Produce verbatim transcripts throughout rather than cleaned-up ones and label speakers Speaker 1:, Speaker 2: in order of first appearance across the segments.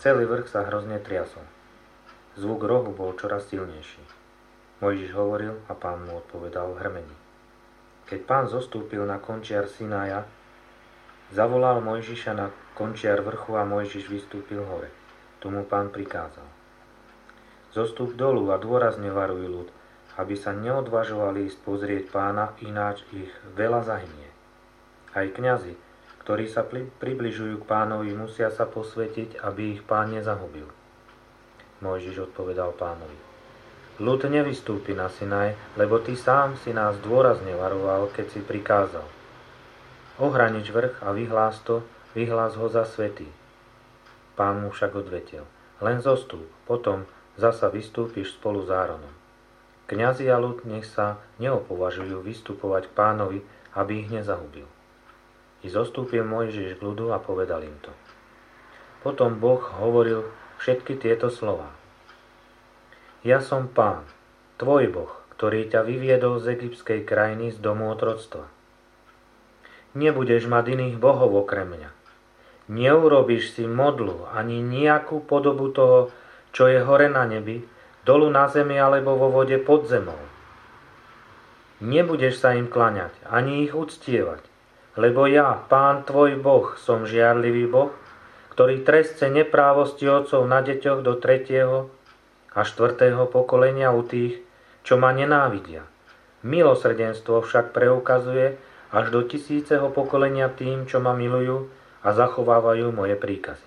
Speaker 1: Celý vrch sa hrozne triasol. Zvuk rohu bol čoraz silnejší. Mojžiš hovoril a Pán mu odpovedal v hrmení. Keď Pán zostúpil na končiar Sinaja, zavolal Mojžiša na končiar vrchu a Mojžiš vystúpil hore. Tu mu Pán prikázal. Zostúp dolu a dôrazne varuj ľud, aby sa neodvažovali ísť pozrieť Pána, ináč ich veľa zahynie. Aj kňazi, ktorí sa približujú k Pánovi, musia sa posvätiť, aby ich Pán nezahubil. Mojžiš odpovedal Pánovi. Ľud nevystúpi na Sinaj, lebo ty sám si nás dôrazne varoval, keď si prikázal. Ohranič vrch a vyhlás to, vyhlás ho za svätý. Pán mu však odvetil. Len zostúp, potom zasa vystúpiš spolu s Áronom. Kňazi a ľud nech sa neopovažujú vystupovať k Pánovi, aby ich nezahubil. I zostúpil Mojžiš k ľudu a povedal im to. Potom Boh hovoril všetky tieto slová. Ja som Pán, tvoj Boh, ktorý ťa vyviedol z egyptskej krajiny z domu otroctva. Nebudeš mať iných bohov okrem mňa. Neurobíš si modlu ani nejakú podobu toho, čo je hore na nebi, dolu na zemi alebo vo vode pod zemou. Nebudeš sa im klaňať, ani ich uctievať, lebo ja, Pán tvoj Boh, som žiarlivý Boh, ktorý trestce neprávosti otcov na deťoch do tretieho a štvrtého pokolenia u tých, čo ma nenávidia. Milosrdenstvo však preukazuje až do tisíceho pokolenia tým, čo ma milujú a zachovávajú moje príkazy.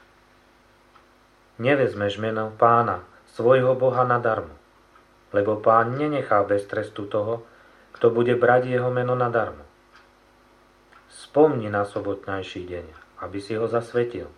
Speaker 1: Nevezmeš meno Pána, svojho Boha nadarmo, lebo Pán nenechá bez trestu toho, kto bude brať jeho meno nadarmo. Spomni na sobotnejší deň, aby si ho zasvetil.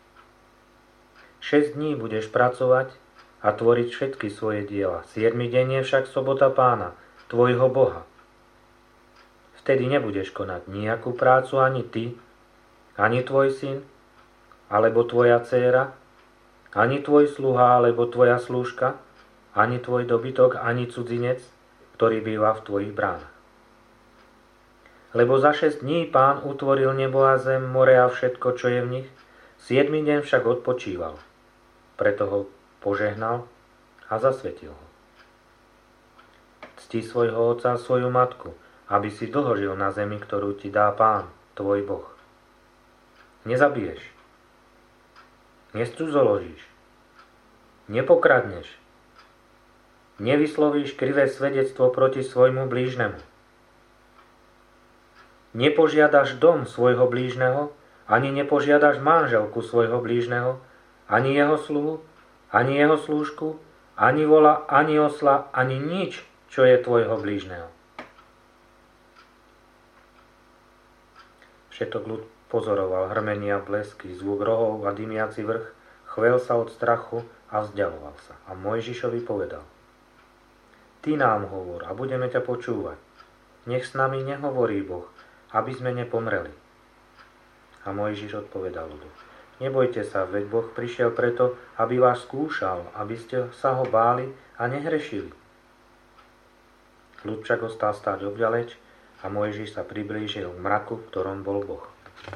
Speaker 1: Šesť dní budeš pracovať a tvoriť všetky svoje diela. Siedmy deň je však sobota Pána, tvojho Boha. Vtedy nebudeš konať nejakú prácu ani ty, ani tvoj syn, alebo tvoja dcéra, ani tvoj sluha, alebo tvoja slúžka, ani tvoj dobytok, ani cudzinec, ktorý býva v tvojich bránach. Lebo za šesť dní Pán utvoril nebo a zem, more a všetko, čo je v nich, siedmy deň však odpočíval. Preto ho požehnal a zasvetil ho. Cti svojho otca a svoju matku, aby si dlho žil na zemi, ktorú ti dá Pán, tvoj Boh. Nezabiješ. Nescudzoložíš. Nepokradneš. Nevyslovíš krivé svedectvo proti svojmu blížnemu. Nepožiadaš dom svojho blížneho, ani nepožiadaš manželku svojho blížneho, ani jeho sluhu, ani jeho slúžku, ani vola, ani osla, ani nič, čo je tvojho blížneho. Všetok ľud pozoroval hrmenia, blesky, zvuk rohov a dymiaci vrch, chvel sa od strachu a vzdialoval sa. A Mojžišovi povedal: Ty nám hovor a budeme ťa počúvať. Nech s nami nehovorí Boh, aby sme nepomreli. A Mojžiš odpovedal ľudu: Nebojte sa, veď Boh prišiel preto, aby vás skúšal, aby ste sa ho báli a nehrešili. Ľud však ostal stáť obďaleč a Mojžiš sa priblížil k mraku, v ktorom bol Boh.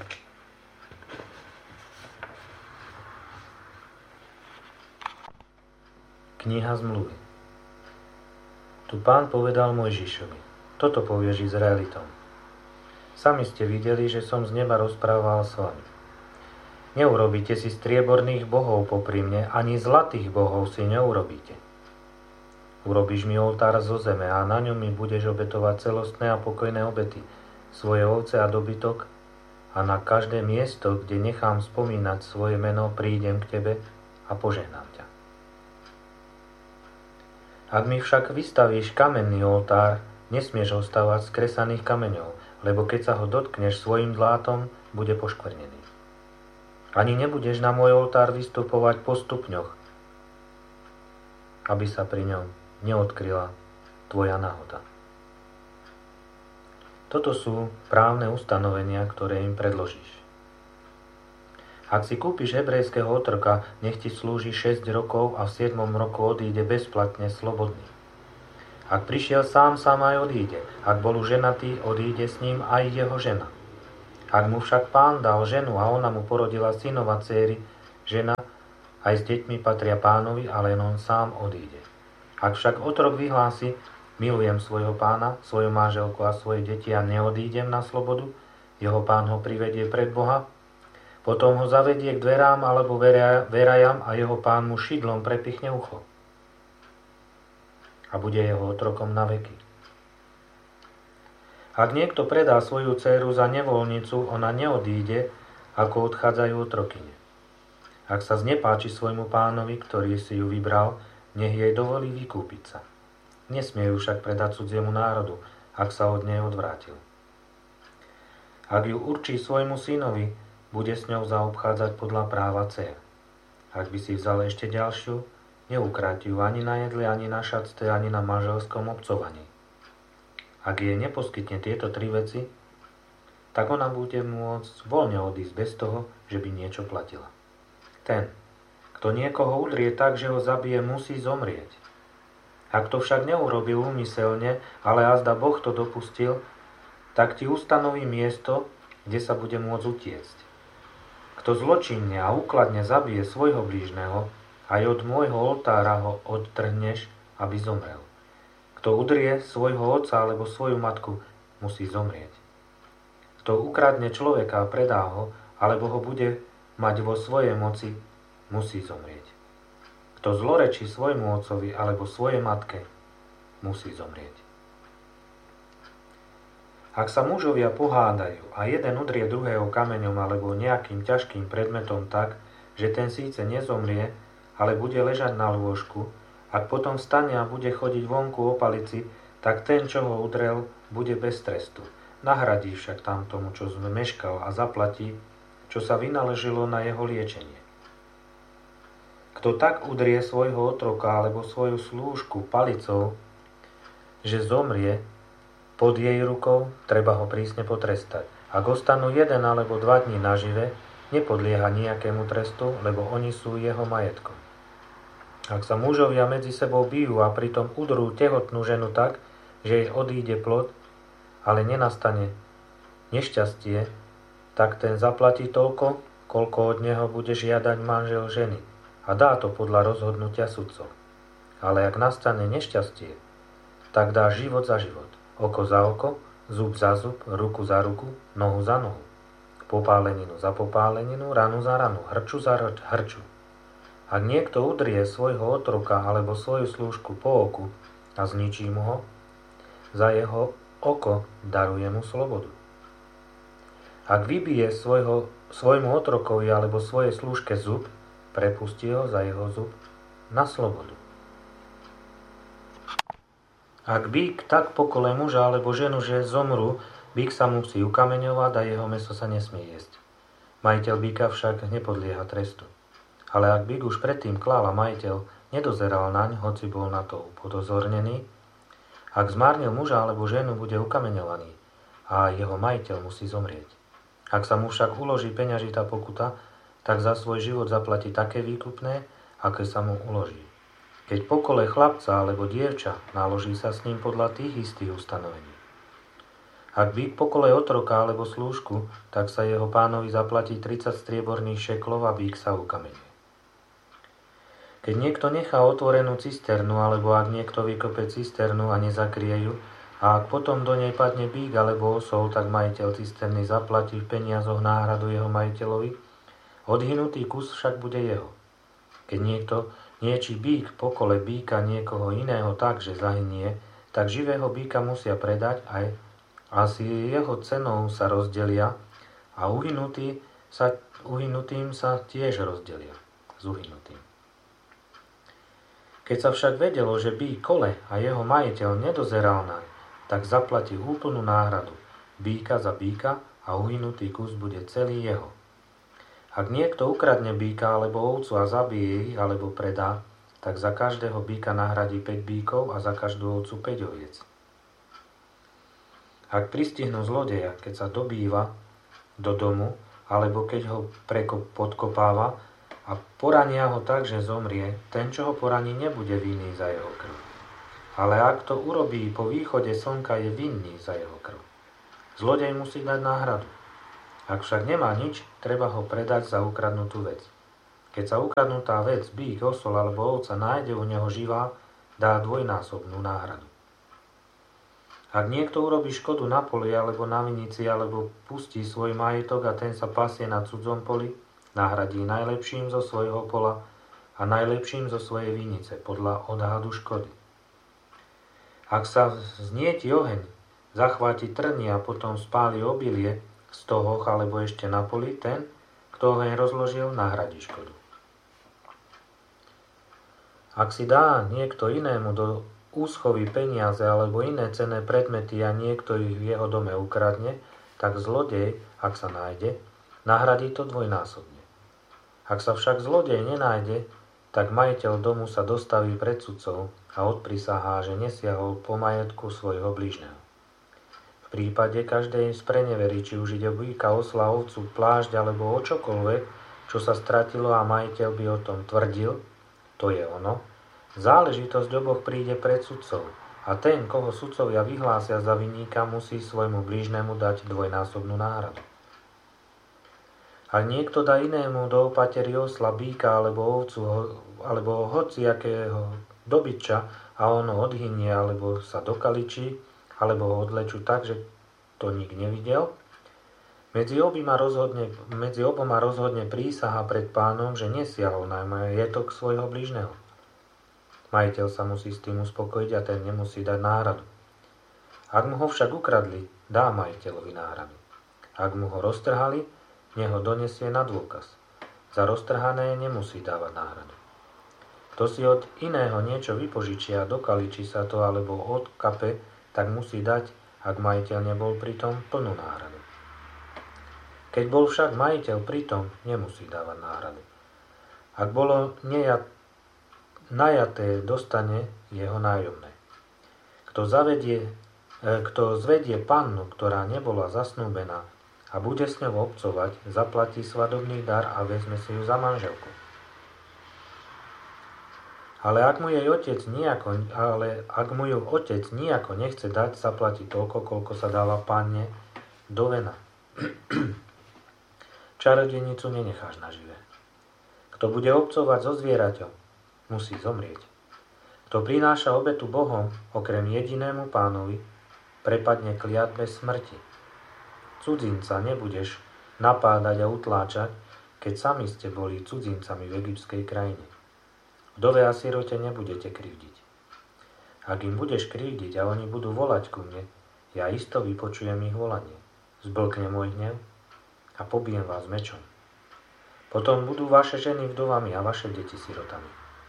Speaker 1: Kniha zmluvy. Tu Pán povedal Mojžišovi: Toto povieš Izraelitom. Sami ste videli, že som z neba rozprával s vami. Neurobíte si strieborných bohov popri mne, ani zlatých bohov si neurobíte. Urobíš mi oltár zo zeme a na ňom mi budeš obetovať celostné a pokojné obety, svoje ovce a dobytok, a na každé miesto, kde nechám spomínať svoje meno, prídem k tebe a požehnám ťa. Ak mi však vystavíš kamenný oltár, nesmieš ho stavať z kresaných kameňov, lebo keď sa ho dotkneš svojim dlátom, bude poškvrnený. Ani nebudeš na môj oltár vystupovať po stupňoch, aby sa pri ňom neodkryla tvoja nahota. Toto sú právne ustanovenia, ktoré im predložíš. Ak si kúpiš hebrejského otroka, nech ti slúži šesť rokov a v siedmom roku odíde bezplatne slobodný. Ak prišiel sám, sám aj odíde. Ak bol ženatý, odíde s ním aj jeho žena. Ak mu však Pán dal ženu a ona mu porodila synov a dcéry, žena aj s deťmi patria pánovi, ale len on sám odíde. Ak však otrok vyhlási, milujem svojho pána, svoju manželku a svoje deti a neodídem na slobodu, jeho pán ho privedie pred Boha, potom ho zavedie k dverám alebo verajam a jeho pán mu šidlom prepichne ucho. A bude jeho otrokom na veky. Ak niekto predá svoju dcéru za nevoľnicu, ona neodíde, ako odchádzajú otrokyne. Ak sa znepáči svojmu pánovi, ktorý si ju vybral, nech jej dovolí vykúpiť sa. Nesmie ju však predať cudziemu národu, ak sa od nej odvrátil. Ak ju určí svojmu synovi, bude s ňou zaobchádzať podľa práva dcér. Ak by si vzal ešte ďalšiu, neukráti ju ani na jedle, ani na šatste, ani na manželskom obcovaní. Ak jej neposkytne tieto tri veci, tak ona bude môcť voľne odísť bez toho, že by niečo platila. Ten, kto niekoho udrie tak, že ho zabije, musí zomrieť. Ak to však neurobil úmyselne, ale azda Boh to dopustil, tak ti ustanoví miesto, kde sa bude môcť utiecť. Kto zločinne a úkladne zabije svojho blížneho, aj od môjho oltára ho odtrhneš, aby zomrel. Kto udrie svojho otca alebo svoju matku, musí zomrieť. Kto ukradne človeka a predá ho, alebo ho bude mať vo svojej moci, musí zomrieť. Kto zlorečí svojmu otcovi alebo svojej matke, musí zomrieť. Ak sa mužovia pohádajú a jeden udrie druhého kameňom alebo nejakým ťažkým predmetom tak, že ten síce nezomrie, ale bude ležať na lôžku, ak potom vstane a bude chodiť vonku o palici, tak ten, čo ho udrel, bude bez trestu. Nahradí však tam tomu, čo zmeškal a zaplatí, čo sa vynaložilo na jeho liečenie. Kto tak udrie svojho otroka alebo svoju slúžku palicou, že zomrie pod jej rukou, treba ho prísne potrestať. Ak ostanú jeden alebo dva dní nažive, nepodlieha nejakému trestu, lebo oni sú jeho majetkom. Ak sa mužovia medzi sebou bijú a pritom udrú tehotnú ženu tak, že jej odíde plod, ale nenastane nešťastie, tak ten zaplatí toľko, koľko od neho bude žiadať manžel ženy a dá to podľa rozhodnutia sudcov. Ale ak nastane nešťastie, tak dá život za život, oko za oko, zub za zub, ruku za ruku, nohu za nohu, popáleninu za popáleninu, ranu za ranu, hrču za hrču. Ak niekto udrie svojho otroka alebo svoju slúžku po oku a zničí mu ho, za jeho oko daruje mu slobodu. Ak vybije svojho, svojmu otrokovi alebo svojej slúžke zub, prepustí ho za jeho zub na slobodu. Ak bík tak pokole muža alebo ženu, že zomru, bík sa musí ukameňovať a jeho mäso sa nesmie jesť. Majiteľ bíka však nepodlieha trestu. Ale ak bík už predtým klal a majiteľ nedozeral naň, hoci bol na to upozornený, ak zmárnil muža alebo ženu, bude ukameňovaný a jeho majiteľ musí zomrieť. Ak sa mu však uloží peňažitá pokuta, tak za svoj život zaplatí také výkupné, aké sa mu uloží. Keď pokole chlapca alebo dievča, naloží sa s ním podľa tých istých ustanovení. Ak bík pokole otroka alebo slúžku, tak sa jeho pánovi zaplatí tridsať strieborných šeklov a bík sa ukameňuje. Keď niekto nechá otvorenú cisternu, alebo ak niekto vykope cisternu a nezakrie ju, a ak potom do nej padne bík alebo osol, tak majiteľ cisterny zaplatí v peniazoch náhradu jeho majiteľovi, odhynutý kus však bude jeho. Keď niekto niečí bík pokole bíka niekoho iného tak, že zahynie, tak živého bíka musia predať aj a s jeho cenou sa rozdelia a uhynutý sa, uhynutým sa tiež rozdelia s uhynutým. Keď sa však vedelo, že bík kole a jeho majiteľ nedozeral naň, tak zaplatí úplnú náhradu, bíka za bíka a uhynutý kus bude celý jeho. Ak niekto ukradne bíka alebo ovcu a zabije ich alebo predá, tak za každého bíka nahradí päť bíkov a za každú ovcu päť oviec. Ak pristihnú zlodeja, keď sa dobýva do domu, alebo keď ho prekop podkopáva a porania ho tak, že zomrie, ten, čo ho poraní, nebude vinný za jeho krv. Ale ak to urobí po východe slnka, je vinný za jeho krv. Zlodej musí dať náhradu. Ak však nemá nič, treba ho predať za ukradnutú vec. Keď sa ukradnutá vec, bík, osol alebo ovca nájde u neho živá, dá dvojnásobnú náhradu. Ak niekto urobí škodu na poli alebo na vinici, alebo pustí svoj majetok a ten sa pasie na cudzom poli, nahradí najlepším zo svojho pola a najlepším zo svojej vinice podľa odhadu škody. Ak sa znieti oheň, zachváti trny a potom spáli obilie z toho alebo ešte na poli, ten, kto oheň rozložil, nahradí škodu. Ak si dá niekto inému do úschovy peniaze alebo iné cenné predmety a niekto ich v jeho dome ukradne, tak zlodej, ak sa nájde, nahradí to dvojnásobne. Ak sa však zlodej nenájde, tak majiteľ domu sa dostaví pred sudcov a odprisahá, že nesiahol po majetku svojho blížneho. V prípade každej z preneverí, či už ide o býka, osla, ovcu, plášť alebo o čokoľvek, čo sa stratilo a majiteľ by o tom tvrdil, to je ono, záležitosť oboch príde pred sudcov a ten, koho sudcovia vyhlásia za vinníka, musí svojmu blížnemu dať dvojnásobnú náhradu. Ak niekto dá inému do opatery osla, býka alebo ovcu alebo hociakého dobytča a ono odhynie alebo sa dokaličí alebo ho odlečú tak, že to nik nevidel, medzi oboma rozhodne, medzi oboma rozhodne prísaha pred pánom, že nesiahol na majetok svojho blížneho. Majiteľ sa musí s tým uspokojiť a ten nemusí dať náhradu. Ak mu ho však ukradli, dá majiteľovi náhradu. Ak mu ho roztrhali, nech ho donesie na dôkaz. Za roztrhané nemusí dávať náhradu. Kto si od iného niečo vypožičia, dokaličí sa to alebo odkape, tak musí dať, ak majiteľ nebol pritom, plnú náhradu. Keď bol však majiteľ pritom, nemusí dávať náhradu. Ak bolo nejat, najaté, dostane jeho nájomné. Kto, zavedie, e, kto zvedie pannu, ktorá nebola zasnúbená a bude s ňou obcovať, zaplatí svadobný dar a vezme si ju za manželku. Ale ak mu jej otec nejako, ale ak mu ju otec nejako nechce dať, zaplatí toľko, koľko sa dáva panne do vena. Čarodejnicu nenecháš nažive. Kto bude obcovať so zvieraťom, musí zomrieť. Kto prináša obetu Bohom, okrem jedinému pánovi, prepadne kliatbe smrti. Cudzinca nebudeš napádať a utláčať, keď sami ste boli cudzincami v egyptskej krajine. Vdove a sirote nebudete krivdiť. Ak im budeš krivdiť a oni budú volať ku mne, ja isto vypočujem ich volanie. Zblkne môj hnev a pobijem vás mečom. Potom budú vaše ženy vdovami a vaše deti sirotami.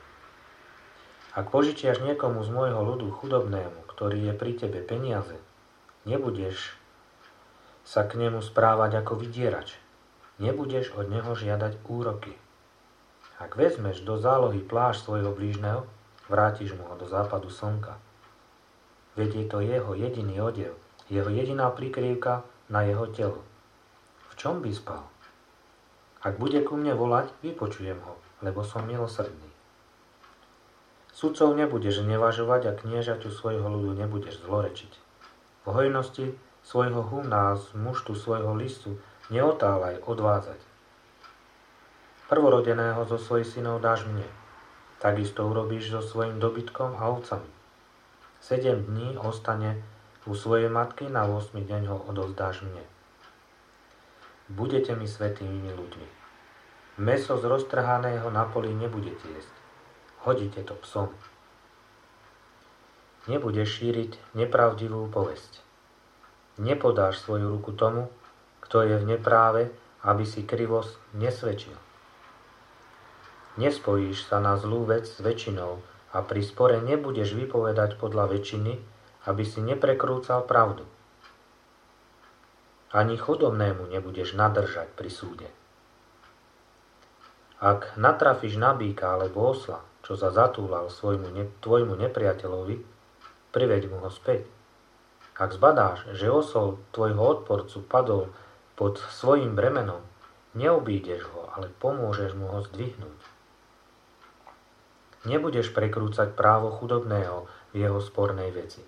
Speaker 1: Ak požičiaš niekomu z môjho ľudu chudobnému, ktorý je pri tebe peniaze, nebudeš sa k nemu správať ako vydierač. Nebudeš od neho žiadať úroky. Ak vezmeš do zálohy plášť svojho blížneho, vrátiš mu ho do západu slnka. Veď je to jeho jediný odev, jeho jediná prikrývka na jeho telo. V čom by spal? Ak bude ku mne volať, vypočujem ho, lebo som milosrdný. Sudcov nebudeš nevažovať a kniežaťu svojho ľudu nebudeš zlorečiť. V hojnosti svojho humna a z muštu svojho listu neotálaj odvádzať. Prvorodeného zo svojich synov dáš mne. Takisto urobíš so svojim dobytkom a ovcami. Sedem dní ostane u svojej matky, na ôsmy deň ho odovzdáš mne. Budete mi svätými ľuďmi. Mäso z roztrhaného na poli nebudete jesť. Hodíte to psom. Nebudeš šíriť nepravdivú povesť. Nepodáš svoju ruku tomu, kto je v nepráve, aby si krivosť nesvedčil. Nespojíš sa na zlú vec s väčšinou a pri spore nebudeš vypovedať podľa väčšiny, aby si neprekrúcal pravdu. Ani chudobnému nebudeš nadržať pri súde. Ak natrafíš na býka alebo osla, čo sa zatúlal svojmu ne, tvojmu nepriateľovi, priveď mu ho späť. Ak zbadáš, že osol tvojho odporcu padol pod svojim bremenom, neobídeš ho, ale pomôžeš mu ho zdvihnúť. Nebudeš prekrúcať právo chudobného v jeho spornej veci.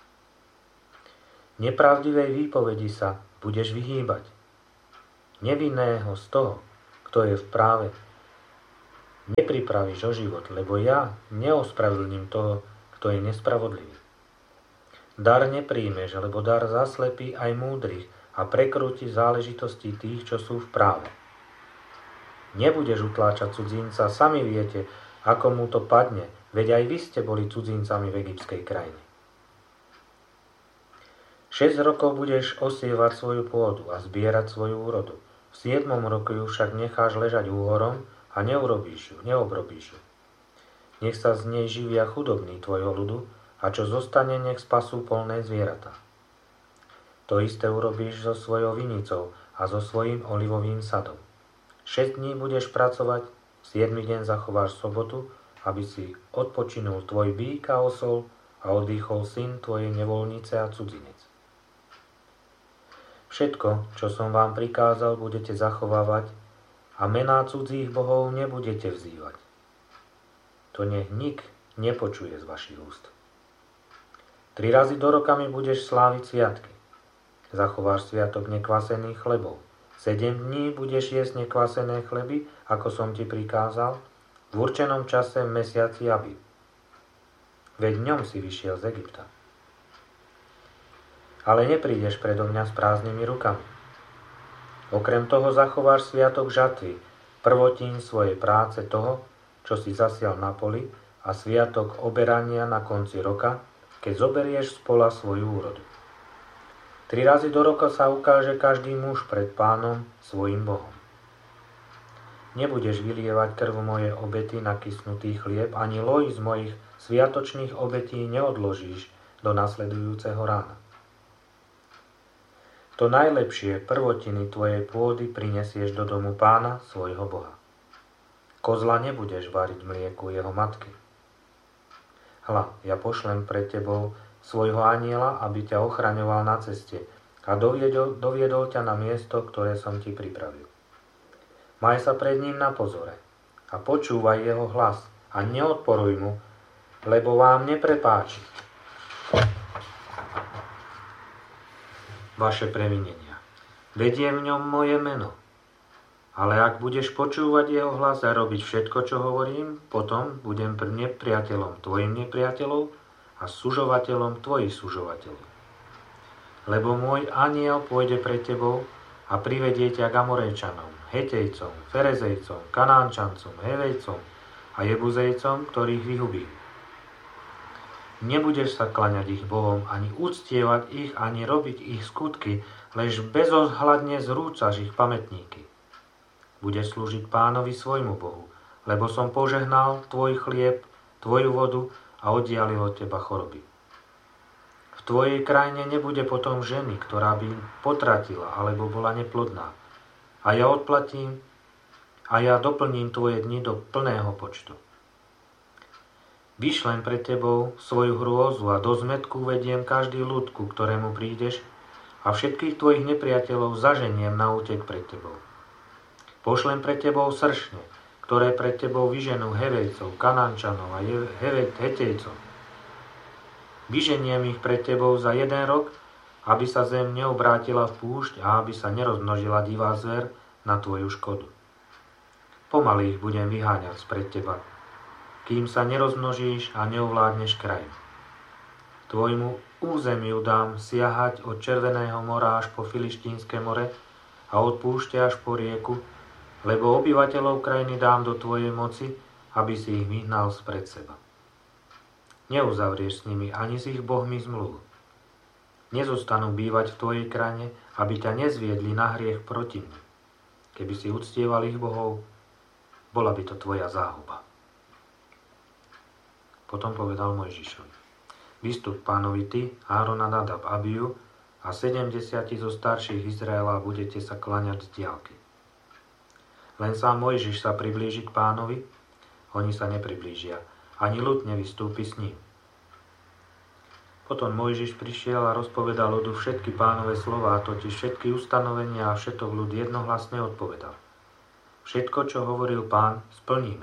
Speaker 1: Nepravdivej výpovedi sa budeš vyhýbať. Nevinného z toho, kto je v práve, nepripravíš o život, lebo ja neospravedlním toho, kto je nespravodlivý. Dar nepríjmeš, lebo dar zaslepí aj múdrych a prekrúti záležitosti tých, čo sú v práve. Nebudeš utláčať cudzinca, sami viete, ako mu to padne, veď aj vy ste boli cudzincami v egyptskej krajine. Šesť rokov budeš osievať svoju pôdu a zbierať svoju úrodu. V siedmom roku ju však necháš ležať úhorom a neurobíš ju, neobrobíš ju. Nech sa z nej živia chudobní tvojho ľudu a čo zostane, nech spasú polné zvieratá. To isté urobíš so svojou vinicou a so svojím olivovým sadom. Šesť dní budeš pracovať, v siedmy deň zachováš sobotu, aby si odpočinul tvoj bík a osol a oddychol syn tvojej nevoľnice a cudzinec. Všetko, čo som vám prikázal, budete zachovávať a mená cudzích bohov nebudete vzývať. To nech nik nepočuje z vašich úst. Tri razy do roka mi budeš sláviť sviatky. Zachováš sviatok nekvasených chlebov. Sedem dní budeš jesť nekvasené chleby, ako som ti prikázal, v určenom čase v mesiaci Abib. Veď ňom si vyšiel z Egypta. Ale neprídeš predo mňa s prázdnymi rukami. Okrem toho zachováš sviatok žatvy, prvotín svojej práce toho, čo si zasial na poli, a sviatok oberania na konci roka, keď zoberieš z pola svoju úrodu. Tri razy do roka sa ukáže každý muž pred Pánom, svojim Bohom. Nebudeš vylievať krv moje obety na kysnutý chlieb, ani loj z mojich sviatočných obetí neodložíš do nasledujúceho rána. To najlepšie prvotiny tvojej pôdy prinesieš do domu Pána, svojho Boha. Kozla nebudeš variť mlieku jeho matky. Hľa, ja pošlem pred tebou svojho anjela, aby ťa ochraňoval na ceste a doviedol, doviedol ťa na miesto, ktoré som ti pripravil. Maj sa pred ním na pozore a počúvaj jeho hlas a neodporuj mu, lebo vám neprepáči vaše previnenia. Vedie v ňom moje meno. Ale ak budeš počúvať jeho hlas a robiť všetko, čo hovorím, potom budem nepriateľom tvojim nepriateľov a sužovateľom tvojich sužovateľov. Lebo môj anjel pôjde pred tebou a privedie ťa k Amorejčanom, Hetejcom, Ferezejcom, Kanánčancom, Hevejcom a Jebuzejcom, ktorých vyhubím. Nebudeš sa klaňať ich bohom, ani uctievať ich, ani robiť ich skutky, lež bezohľadne zrúcaš ich pamätníky. Budeš slúžiť Pánovi svojmu Bohu, lebo som požehnal tvoj chlieb, tvoju vodu a oddialil od teba choroby. V tvojej krajine nebude potom ženy, ktorá by potratila alebo bola neplodná. A ja odplatím a ja doplním tvoje dni do plného počtu. Vyšlem pred tebou svoju hrôzu a do zmätku vediem každý ľud, ku ktorému prídeš, a všetkých tvojich nepriateľov zaženiem na útek pred tebou. Pošlem pred tebou sršne, ktoré pred tebou vyženú Hevejcov, Kanánčanov a Hetejcov. Vyženiem ich pred tebou za jeden rok, aby sa zem neobrátila v púšť a aby sa nerozmnožila divá zver na tvoju škodu. Pomaly ich budem vyháňať spred teba, kým sa nerozmnožíš a neovládneš kraj. Tvojmu územiu dám siahať od Červeného mora až po Filištínske more a od púšte až po rieku, lebo obyvateľov krajiny dám do tvojej moci, aby si ich vyhnal spred seba. Neuzavrieš s nimi ani s ich bohmi zmluvu. Nezostanú bývať v tvojej krajine, aby ťa nezviedli na hriech proti mne. Keby si uctieval ich bohov, bola by to tvoja záhuba. Potom povedal Mojžišovi: Vystup Pánovi ty, Áron a Nadab, Abiu a sedemdesiati zo starších Izraela budete sa klaňať z diaľky. Len sám Mojžiš sa priblíži k Pánovi, oni sa nepriblížia, ani ľud nevystúpi s ním. Potom Mojžiš prišiel a rozpovedal ľudu všetky Pánove slová, totiž všetky ustanovenia a všetok ľud jednohlasne odpovedal. Všetko, čo hovoril Pán, splníme.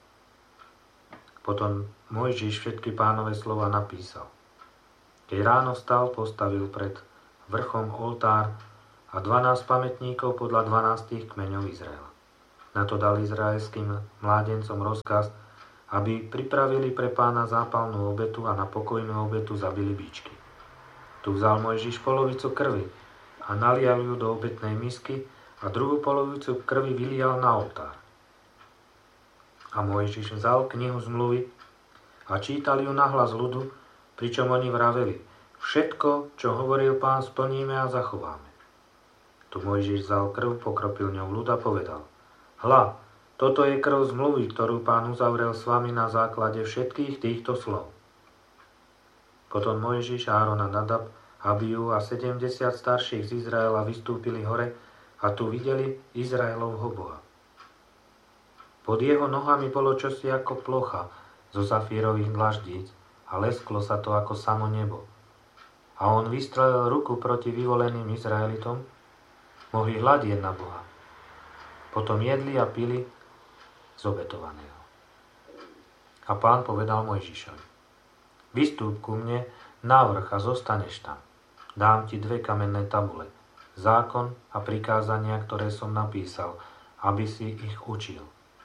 Speaker 1: Potom Mojžiš všetky Pánove slova napísal. Keď ráno vstal, postavil pred vrchom oltár a dvanásť pamätníkov podľa dvanástich kmeňov Izraela. Na to dal izraelským mládencom rozkaz, aby pripravili pre pána zápalnú obetu a na pokojnú obetu zabili bičky. Tu vzal Mojžiš polovicu krvi a nalial ju do obetnej misky a druhú polovicu krvi vylial na oltár. A Mojžiš vzal knihu zmluvy a čítal ju nahlas ľudu, pričom oni vraveli: všetko, čo hovoril pán, splníme a zachováme. Tu Mojžiš vzal krv, pokropil ňou ľud a povedal: hľa, toto je krv zmluvy, ktorú pán uzavrel s vami na základe všetkých týchto slov. Potom Mojžiš, Áron a Nadab, Abiú a sedemdesiat starších z Izraela vystúpili hore a tu videli Izraelovho Boha. Pod jeho nohami bolo čosi ako plocha zo safírových dlaždíc a lesklo sa to ako samo nebo. A on vystrelil ruku proti vyvoleným Izraelitom, mohli hľadieť na Boha. Potom jedli a pili z obetovaného. A pán povedal Mojžišovi: vystúp ku mne na vrch a zostaneš tam. Dám ti dve kamenné tabule, zákon a prikázania, ktoré som napísal, aby si ich učil.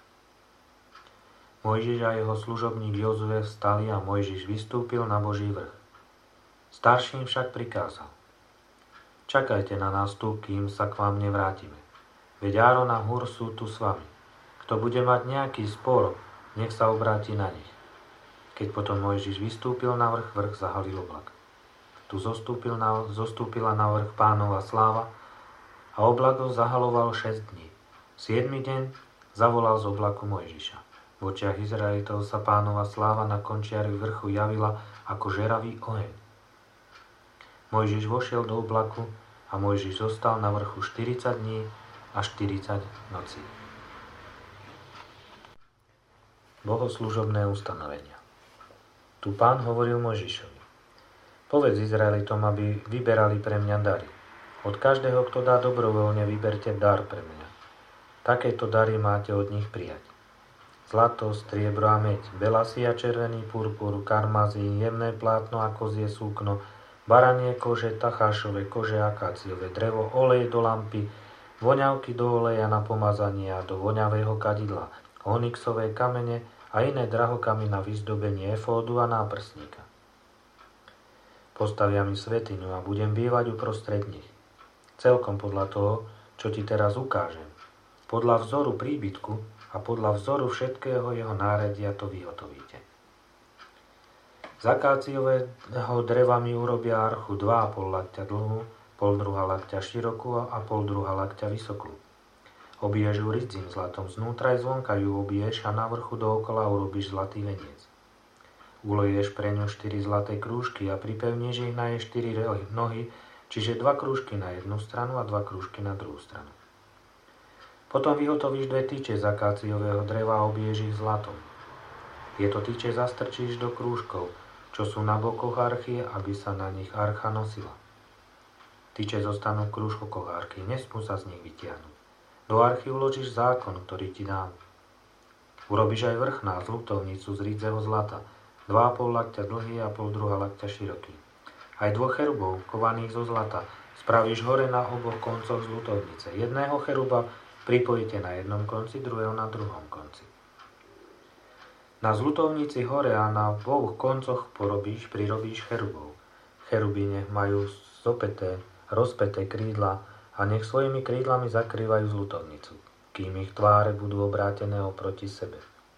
Speaker 1: Mojžiš a jeho služobník Jozue vstali a Mojžiš vystúpil na Boží vrch. Starším však prikázal: čakajte na nás tu, kým sa k vám nevrátime. Veď Áron a Hur sú tu s vami. Kto bude mať nejaký spor, nech sa obráti na nich. Keď potom Mojžiš vystúpil na vrch, vrch zahalil oblak. Tu zostúpil na, zostúpila na vrch Pánova sláva a oblak ho zahaloval šesť dní. Siedmy deň zavolal z oblaku Mojžiša. V očiach Izraelitov sa Pánova sláva na končiari vrchu javila ako žeravý oheň. Mojžiš vošiel do oblaku a Mojžiš zostal na vrchu štyridsať dní a štyridsať nocí. Bohoslužobné ustanovenia. Tu Pán hovoril Mojžišovi: povedz Izraelitom, aby vyberali pre mňa dary. Od každého, kto dá dobrovoľne, vyberte dar pre mňa. Takéto dary máte od nich prijať: zlato, striebro a meď, belasy a červený purpur, karmazín, jemné plátno a kozie súkno, baranie kože, tachášové kože, akáciové drevo, olej do lampy, voňavky do oleja na pomazanie a do voňavého kadidla, onyxové kamene a iné drahokamy na vyzdobenie efódu a náprsníka. Postavia mi svätyňu a budem bývať uprostred nich. Celkom podľa toho, čo ti teraz ukážem. Podľa vzoru príbytku a podľa vzoru všetkého jeho náredia to vyhotovíte. Z akáciového dreva mi urobia archu dva a pol lakťa dlhú, pol druhá lakťa širokú a pol druhá lakťa vysokú. Obiješ ju ridzím zlatom, znútra aj zvonka ju obiješ a na vrchu dookola urobíš zlatý veniec. Uleješ pre ňu štyri zlaté krúžky a pripevníš ich na jej štyri nohy, čiže dva krúžky na jednu stranu a dva krúžky na druhú stranu. Potom vyhotovíš dve tyče z akáciového dreva a obiješ ich zlatom. Tieto tyče zastrčíš do krúžkov, čo sú na bokoch archy, aby sa na nich archa nosila. Tyče zostanú v krúžkoch archy, nesmú sa z nich vytiahnuť. Do archy uložíš zákon, ktorý ti dám. Urobíš aj vrchná zlutovnicu z rídzeho zlata, dva a pol lakťa dlhý a pol druhá lakťa široký. Aj dvoch cherubov, kovaných zo zlata, spravíš hore na oboch koncoch zlutovnice. Jedného cheruba pripojíte na jednom konci, druhého na druhom konci. Na zlutovnici hore a na dvoch koncoch porobíš, prirobíš cherubov. Cheruby nech majú zopäté, rozpäté krídla a nech svojimi krídlami zakrývajú zlutovnicu, kým ich tváre budú obrátené oproti sebe.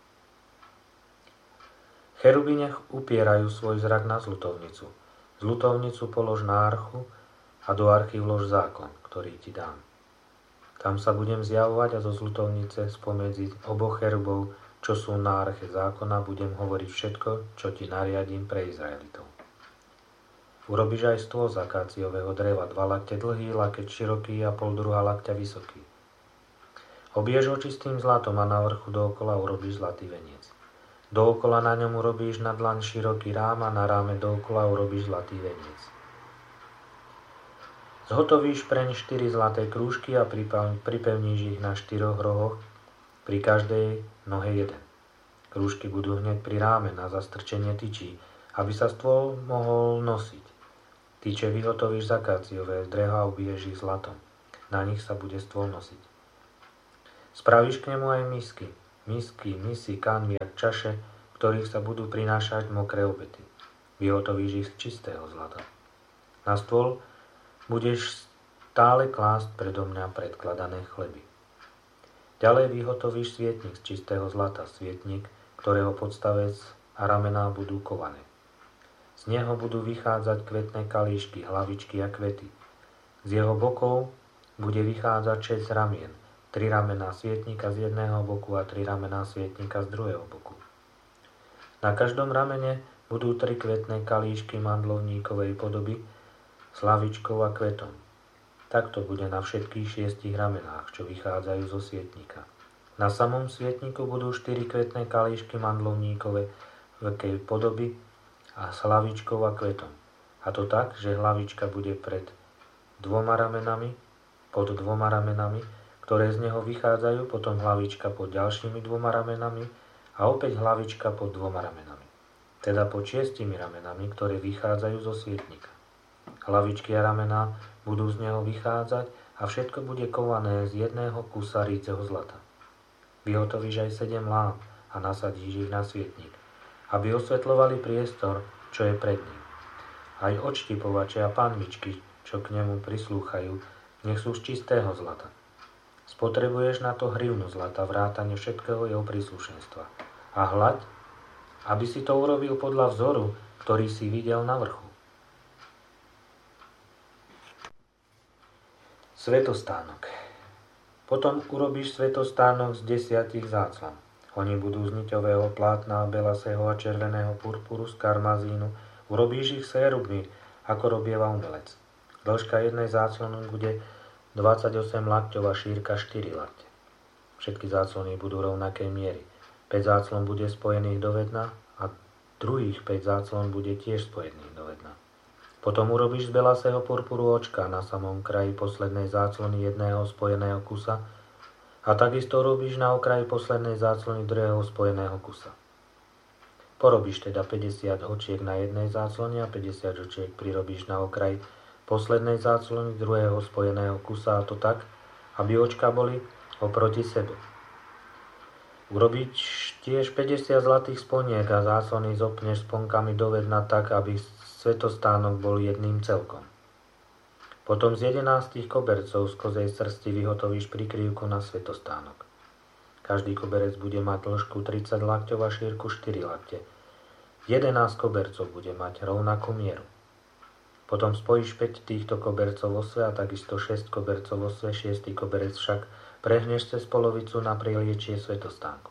Speaker 1: Cheruby nech upierajú svoj zrak na zlutovnicu. Zlutovnicu polož na archu a do archy vlož zákon, ktorý ti dám. Tam sa budem zjavovať a zo zlutovnice spomedzi oboch cherubov, čo sú na arche zákona, budem hovoriť všetko, čo ti nariadím pre Izraelitov. Urobíš aj stôl z akáciového dreva, dva lakte dlhý, lakeť široký a pol druhá lakťa vysoký. Obiješ ho čistým zlatom a na vrchu dookola urobíš zlatý veniec. Dookola na ňom urobíš na dlaň široký rám a na ráme dookola urobíš zlatý veniec. Zhotovíš preň štyri zlaté krúžky a pripevníš ich na štyroch rohoch, pri každej nohe jeden. Krúžky budú hneď pri ráme na zastrčenie tyčí, aby sa stôl mohol nosiť. Tyče vyhotovíš z akáciové dreva a ubiješ ich zlatom. Na nich sa bude stôl nosiť. Spravíš k nemu aj misky, misky, misy, kanvy a čaše, v ktorých sa budú prinášať mokré obety. Vyhotovíš ich z čistého zlata. Na stôl budeš stále klásť predo mňa predkladané chleby. Ďalej vyhotovíš svietnik z čistého zlata, svietnik, ktorého podstavec a ramená budú kované. Z neho budú vychádzať kvetné kalíšky, hlavičky a kvety. Z jeho bokov bude vychádzať šesť ramien, tri ramená svietnika z jedného boku a tri ramená svietnika z druhého boku. Na každom ramene budú tri kvetné kalíšky mandlovníkovej podoby s hlavičkou a kvetom. Takto bude na všetkých šiestich ramenách, čo vychádzajú zo svietnika. Na samom svietniku budú štyri kvetné kalíšky mandlovníkovej veľkej podoby a s hlavičkou a kvetom. A to tak, že hlavička bude pred dvoma ramenami, pod dvoma ramenami, ktoré z neho vychádzajú, potom hlavička pod ďalšími dvoma ramenami a opäť hlavička pod dvoma ramenami. Teda pod šiestimi ramenami, ktoré vychádzajú zo svietnika. Hlavičky a ramená budú z neho vychádzať a všetko bude kované z jedného kusa rídzeho zlata. Vyhotovíš aj sedem lám a nasadíš ich na svietnik, aby osvetľovali priestor, čo je pred ním. Aj odštipovače a panvičky, čo k nemu prislúchajú, nech sú z čistého zlata. Spotrebuješ na to hrivnu zlata, vrátane všetkého jeho príslušenstva. A hľaď, aby si to urobil podľa vzoru, ktorý si videl na vrchu. Svetostánok. Potom urobíš svetostánok z desiatich záclon. Oni budú z niťového plátna, belasého a červeného purpuru, z karmazínu. Urobíš ich sérubmi, ako robieva umelec. Dĺžka jednej záclony bude dvadsaťosem lakťov a šírka štyri lakte. Všetky záclony budú rovnakej miery. päť záclon bude spojených do vedna a druhých päť záclon bude tiež spojených do vedna. Potom urobíš z belasého purpuru očka na samom kraji poslednej záclony jedného spojeného kusa a takisto robíš na okraji poslednej záclony druhého spojeného kusa. Porobíš teda päťdesiat očiek na jednej záclone a päťdesiat očiek prirobíš na okraji poslednej záclony druhého spojeného kusa, a to tak, aby očka boli oproti sebe. Urobiť tiež päťdesiat zlatých sponiek a záclony zopneš sponkami do vedna tak, aby svetostánok bol jedným celkom. Potom z jedenástich kobercov z kozej srsti vyhotovíš prikryvku na svetostánok. Každý koberec bude mať dĺžku tridsať lakťov a šírku štyri lakte. jedenásť kobercov bude mať rovnakú mieru. Potom spojíš päť týchto kobercov vo sve a takisto šesť kobercov vo sve, šiestý koberec však prehneš cez polovicu na priliečie svetostánku.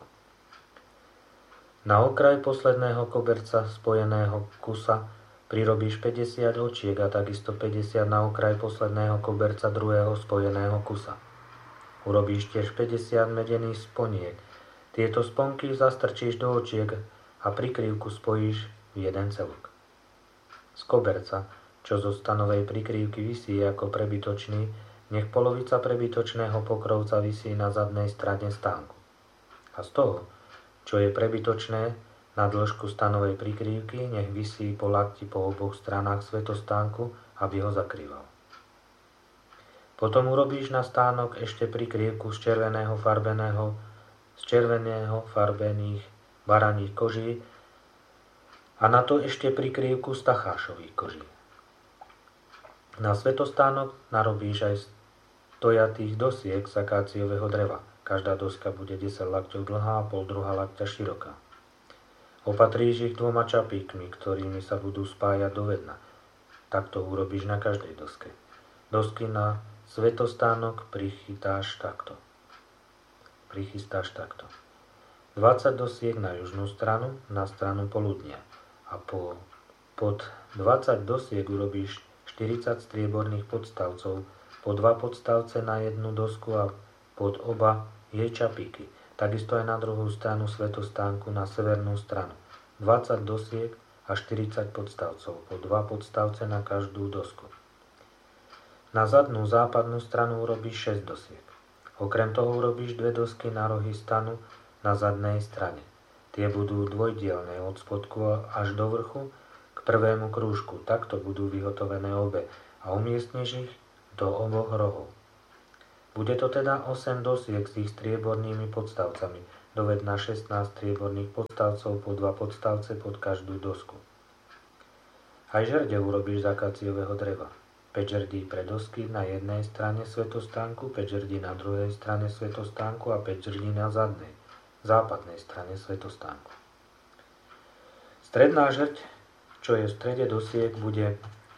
Speaker 1: Na okraj posledného koberca spojeného kusa prirobíš päťdesiat očiek a takisto päťdesiat na okraj posledného koberca druhého spojeného kusa. Urobíš tiež päťdesiat medených sponiek. Tieto sponky zastrčíš do očiek a prikryvku spojíš v jeden celok. Z koberca, čo zo stanovej prikrývky visí ako prebytočný, nech polovica prebytočného pokrovca visí na zadnej strane stánku. A z toho, čo je prebytočné, na dĺžku stanovej prikrývky nech visí po lakti po oboch stranách svetostánku, aby ho zakrýval. Potom urobíš na stánok ešte prikrývku z červeného farbeného, z červeného farbených baraních koží a na to ešte prikrývku z tachášových koží. Na svetostánok narobíš aj stojatých dosiek z akáciového dreva. Každá doska bude desať lakťov dlhá a pol druhá lakťa široká. Opatríš ich dvoma čapíkmi, ktorými sa budú spájať do vedna. Takto urobíš na každej doske. Dosky na svetostánok prichytáš takto. Prichystáš takto. dvadsať dosiek na južnú stranu, na stranu poludnia. A po, pod dvadsať dosiek urobíš štyridsať strieborných podstavcov, po dva podstavce na jednu dosku a pod oba jej čapíky. Takisto aj na druhú stranu svetostánku na severnú stranu. dvadsať dosiek a štyridsať podstavcov, po dva podstavce na každú dosku. Na zadnú západnú stranu urobíš šesť dosiek. Okrem toho urobíš dve dosky na rohy stanu na zadnej strane. Tie budú dvojdielne od spodku až do vrchu k prvému krúžku. Takto budú vyhotovené obe a umiestniš ich do oboch rohov. Bude to teda osem dosiek s ich striebornými podstavcami, doved na šestnásť strieborných podstavcov po dva podstavce pod každú dosku. Aj žrde urobíš z akáciového dreva. päť žrdí pre dosky na jednej strane svätostánku, päť žrdí na druhej strane svätostánku a päť žrdí na zadnej, západnej strane svätostánku. Stredná žrď, čo je v strede dosiek, bude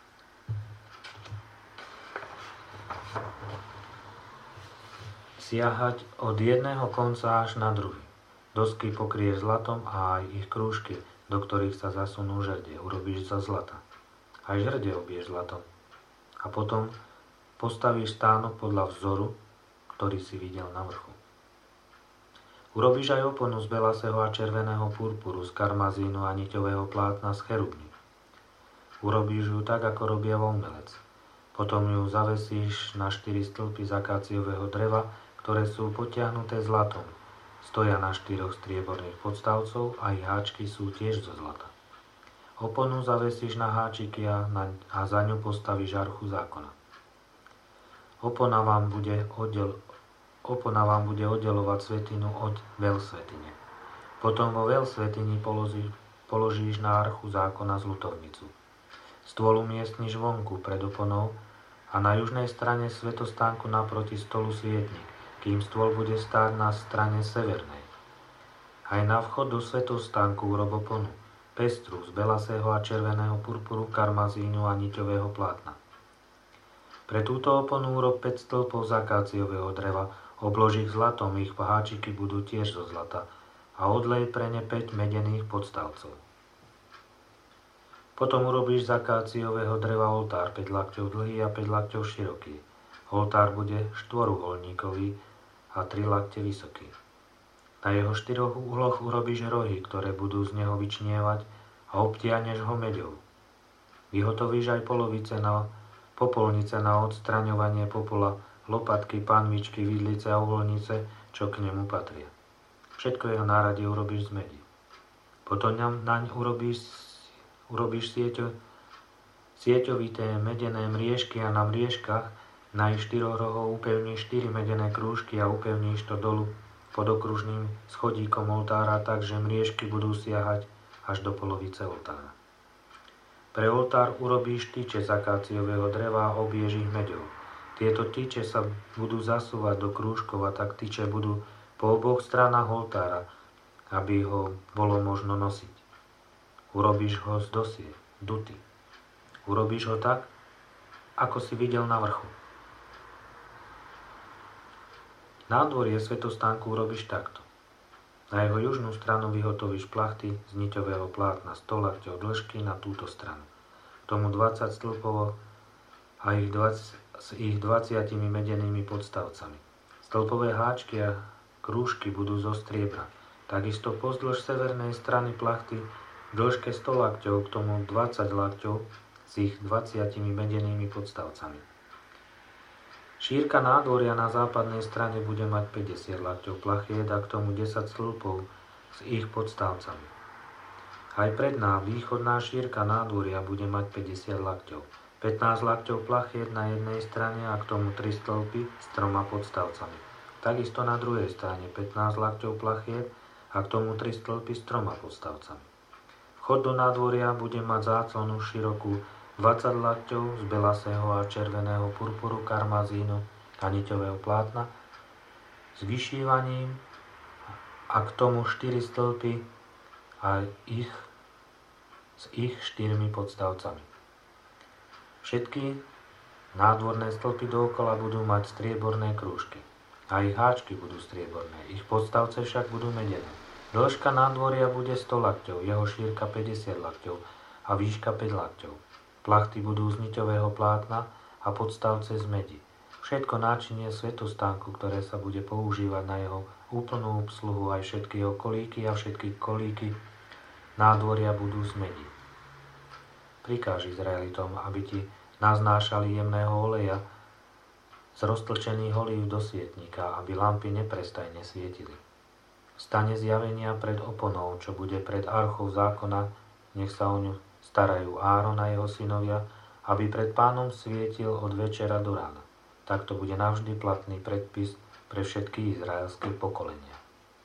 Speaker 1: siahať od jedného konca až na druhý. Dosky pokrieš zlatom a aj ich krúžky, do ktorých sa zasunú žrde, urobíš za zlata. Aj žrde obiješ zlatom. A potom postavíš stánok podľa vzoru, ktorý si videl na vrchu. Urobíš aj oponu z belasého a červeného purpuru, z karmazínu a niťového plátna z cherubní. Urobíš ju tak, ako robia umelec. Potom ju zavesíš na štyri stĺpy z akáciového dreva, ktoré sú potiahnuté zlatom. Stoja na štyroch strieborných podstavcov a ich háčky sú tiež zo zlata. Oponu zavesíš na háčiky a, na, a za ňu postavíš archu zákona. Opona vám bude, oddel, opona vám bude oddelovať svätyňu od veľsvätyne. Potom vo veľsvätyni položíš, položíš na archu zákona zlutovnicu. Stôl umiestniš vonku pred oponou a na južnej strane svätostánku naproti stolu svietnik, kým stôl bude stáť na strane severnej. Aj na vchod do svätostánku urob oponu, pestru z belasého a červeného purpuru, karmazínu a niťového plátna. Pre túto oponu urob päť stĺpov z akáciového dreva, oblož ich zlatom, ich háčiky budú tiež zo zlata a odlej pre ne päť medených podstavcov. Potom urobíš z akáciového dreva oltár päť lakťov dlhý a päť lakťov široký. Oltár bude štvoruholníkový a tri lakte vysoký. Na jeho štyroch úhloch urobíš rohy, ktoré budú z neho vyčnievať a obtiahneš ho meďou. Vyhotovíš aj polovice na, popolnice na odstraňovanie popola, lopatky, panvičky, vidlice a uholnice, čo k nemu patria. Všetko jeho náradie urobíš z medi. Potom naň urobíš, urobíš sieťo, sieťovité medené mriežky a na mriežkach na ich štyroch rohov upevníš štyri medené krúžky a upevníš to dolu pod okružným schodíkom oltára tak, že mriežky budú siahať až do polovice oltára. Pre oltár urobíš tyče z akáciového dreva a obiež ich meďou. Tieto tyče sa budú zasúvať do krúžkov a tak tyče budú po oboch stranách oltára, aby ho bolo možno nosiť. Urobíš ho z dosie, duty. Urobíš ho tak, ako si videl na vrchu. Nádvorie svätostánku urobíš takto. Na jeho južnú stranu vyhotovíš plachty z niťového plátna sto lakťov dĺžky na túto stranu. K tomu dvadsať stĺpov a ich dvadsať, s ich dvadsiatimi medenými podstavcami. Stĺpové háčky a krúžky budú zo striebra. Takisto pozdĺž severnej strany plachty v dĺžke sto lakťov, k tomu dvadsať lakťov s ich dvadsiatimi medenými podstavcami. Šírka nádvoria na západnej strane bude mať päťdesiat lakťov plachiet a k tomu desať stĺpov s ich podstavcami. Aj predná východná šírka nádvoria bude mať päťdesiat lakťov. pätnásť lakťov plachiet na jednej strane a k tomu tri stĺpy s troma podstavcami. Takisto na druhej strane pätnásť lakťov plachiet a k tomu tri stĺpy s troma podstavcami. Vchod do nádvoria bude mať záclonu širokú dvadsať lakťov z belasého a červeného purpuru, karmazínu a niťového plátna s vyšívaním a k tomu štyri stĺpy a ich, s ich štyrmi podstavcami. Všetky nádvorné stĺpy dookola budú mať strieborné krúžky a ich háčky budú strieborné, ich podstavce však budú medené. Dĺžka nádvoria bude sto lakťov, jeho šírka päťdesiat lakťov a výška päť lakťov. Plachty budú z niťového plátna a podstavce z medi. Všetko náčinie svätostánku, ktoré sa bude používať na jeho úplnú obsluhu, aj všetky jeho kolíky a všetky kolíky nádvoria budú z medi. Prikáž Izraelitom, aby ti naznášali jemného oleja z roztlčených olív do svietnika, aby lampy neprestajne svietili. V stane zjavenia pred oponou, čo bude pred archou zákona, nech sa o ňu starajú Áron a jeho synovia, aby pred Pánom svietil od večera do rána. Tak to bude navždy platný predpis pre všetky izraelské pokolenia.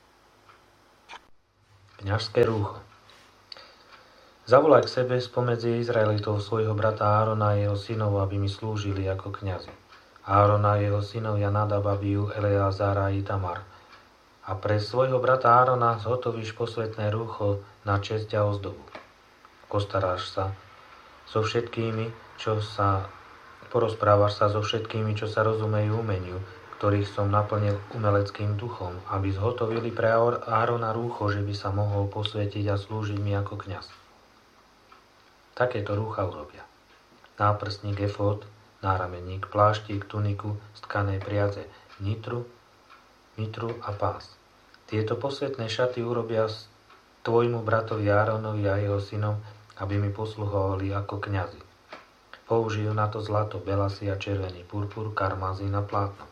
Speaker 1: Kňazské rúcho. Zavolaj k sebe spomedzi Izraelitov svojho brata Árona a jeho synov, aby mi slúžili ako kňazi. Áron a jeho synovia Nadab, Abiú, Eleazara a Itamar. A pre svojho brata Árona zhotovíš posvätné rúcho na česť a ozdobu. Postaráš sa so všetkými, čo sa porozprávaš sa so všetkými, čo sa rozumejú umeniu, ktorých som naplnil umeleckým duchom, aby zhotovili pre Árona rúcho, že by sa mohol posvätiť a slúžiť mi ako kňaz. Takéto rúcha urobia. Náprstník, efód, nárameník, pláštik, tuniku z tkanej priadze, nitru, mitru a pás. Tieto posvätné šaty urobia tvojmu bratovi Áronovi a jeho synom, aby mi posluhovali ako kňazi. Použijú na to zlato, belasy a červený purpur, karmazín a plátno.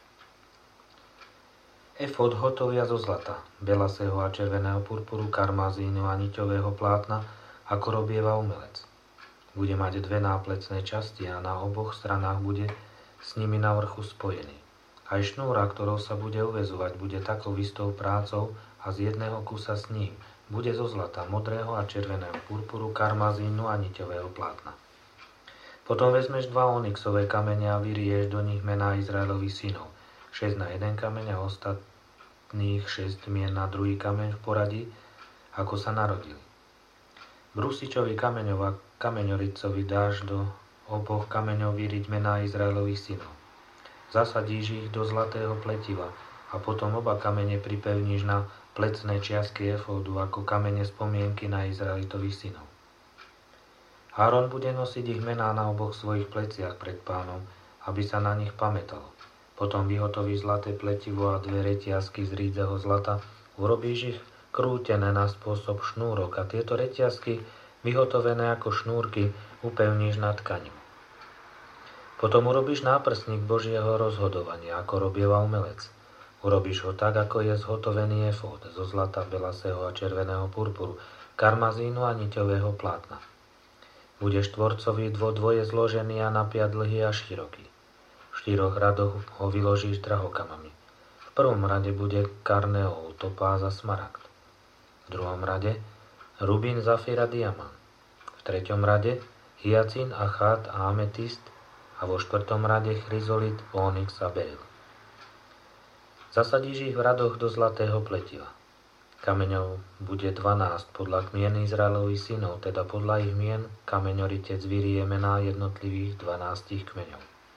Speaker 1: Efód hotovia zo zlata, belasého a červeného purpuru, karmazínu a niťového plátna, ako robieva umelec. Bude mať dve náplecné časti a na oboch stranách bude s nimi na vrchu spojený. Aj šnúra, ktorou sa bude uväzovať, bude takou istou prácou a z jedného kusa s ním bude zo zlata, modrého a červeného purpuru, karmazínu a niťového plátna. Potom vezmeš dva onyxové kamene a vyrieš do nich mená Izraelových synov. Šesť na jeden kameň a ostatných šesť mien na druhý kameň v poradí, ako sa narodili. Brusičovi kameňov a kameňoricovi dáš do oboch kameňov vyriť mená Izraelových synov. Zasadíš ich do zlatého pletiva a potom oba kamene pripevníš na plecné čiastky efódu ako kamene spomienky na Izraelitových synov. Áron bude nosiť ich mená na oboch svojich pleciach pred Pánom, aby sa na nich pamätalo. Potom vyhotovíš zlaté pletivo a dve reťazky z rídzeho zlata, urobíš ich krútené na spôsob šnúrok a tieto reťazky, vyhotovené ako šnúrky, upevníš na tkaniu. Potom urobíš náprstník Božieho rozhodovania, ako robieva umelec. Urobíš ho tak, ako je zhotovený efód, zo zlata, belasého a červeného purpuru, karmazínu a niťového plátna. Bude štvorcový dvodvoje zložený a napiat dlhý a široký. V štyroch radoch ho vyložíš drahokamami. V prvom rade bude karneol, topáz a smaragd. V druhom rade rubín, zafír a diamant. V treťom rade hyacín, achát a ametist a vo štvrtom rade chryzolit, onyx a beryl. Zasadíš ich v radoch do zlatého pletiva. Kameňov bude dvanásť podľa kmien Izraelových synov, teda podľa ich mien kameňoritec vyrie mená jednotlivých dvanástich kmeňov.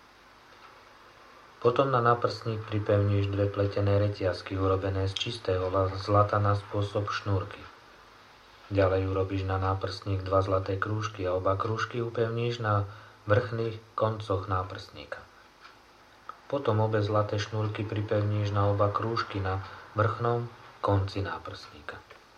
Speaker 1: Potom na náprstník pripevníš dve pletené reťazky urobené z čistého zlata na spôsob šnúrky. Ďalej urobíš na náprstník dva zlaté krúžky a oba krúžky upevníš na vrchných koncoch náprstníka. Potom obe zlaté šnúrky pripevníš na oba krúžky na vrchnom konci náprstníka.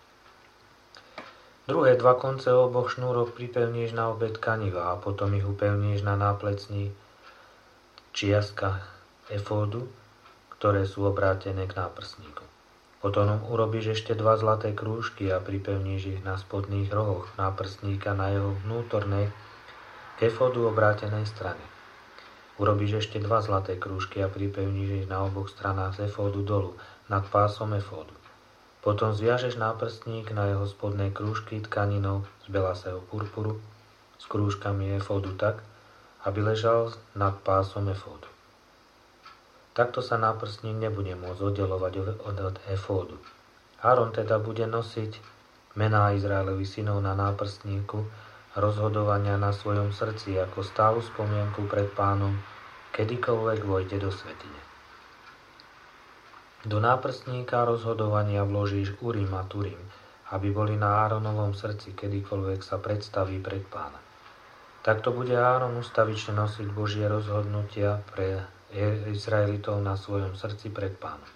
Speaker 1: Druhé dva konce oboch šnúrok pripevníš na obe tkaniva a potom ich upevníš na náplecní čiastkách efódu, ktoré sú obrátené k náprstníku. Potom urobíš ešte dva zlaté krúžky a pripevníš ich na spodných rohoch náprstníka na jeho vnútornej k efódu obrátenej strane. Urobíš ešte dva zlaté krúžky a pripevníš ich na oboch stranách z efódu dolu, nad pásom efódu. Potom zviažeš náprstník na jeho spodnej krúžky tkaninou z belasého purpuru s krúžkami efódu tak, aby ležal nad pásom efódu. Takto sa náprstník nebude môcť oddelovať od, od efódu. Áron teda bude nosiť mená Izraelových synov na náprstníku rozhodovania na svojom srdci ako stálu spomienku pred Pánom, kedykoľvek vojde do svätyne. Do náprstníka rozhodovania vložíš Urim a Turim, aby boli na Áronovom srdci, kedykoľvek sa predstaví pred Pána. Takto bude Áron ustavične nosiť Božie rozhodnutia pre Izraelitov na svojom srdci pred Pánom.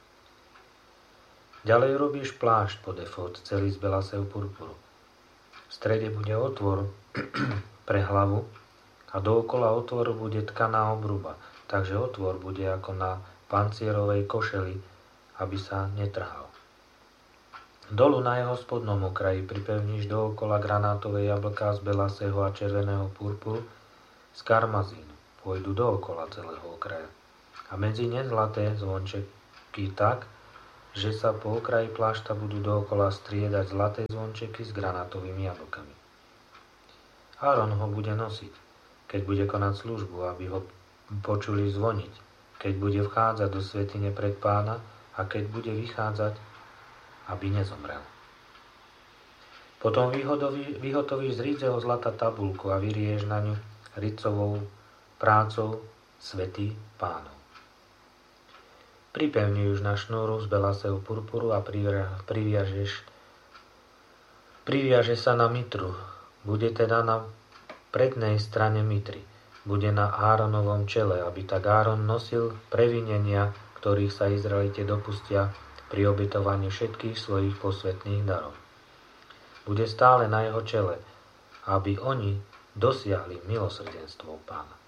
Speaker 1: Ďalej robíš plášť pod efód, celý z belasého purpuru. V strede bude otvor pre hlavu a dookola otvoru bude tkaná obruba, takže otvor bude ako na pancierovej košeli, aby sa netrhal. Dolu na jeho spodnom okraji pripevníš dookola granátové jablká z belasého a červeného purpuru z karmazínu. vojdu dookola celého okraja. A medzi ne zlaté zvončeky tak, že sa po okraji plášta budú dookola striedať zlaté zvončeky s granátovými jablkami. Áron ho bude nosiť, keď bude konať službu, aby ho počuli zvoniť, keď bude vchádzať do svätyne pred Pána a keď bude vychádzať, aby nezomrel. Potom vyhotovíš z rídzeho zlata tabulku a vyrieš na ňu ritcovou prácou Svätý Pánov. Pripevni už na šnúru z belasého purpuru a priviažeš, priviaže sa na mitru. Bude teda na prednej strane mitry. Bude na Áronovom čele, aby tak Áron nosil previnenia, ktorých sa Izraelite dopustia pri obetovaní všetkých svojich posvätných darov. Bude stále na jeho čele, aby oni dosiahli milosrdenstvo Pána.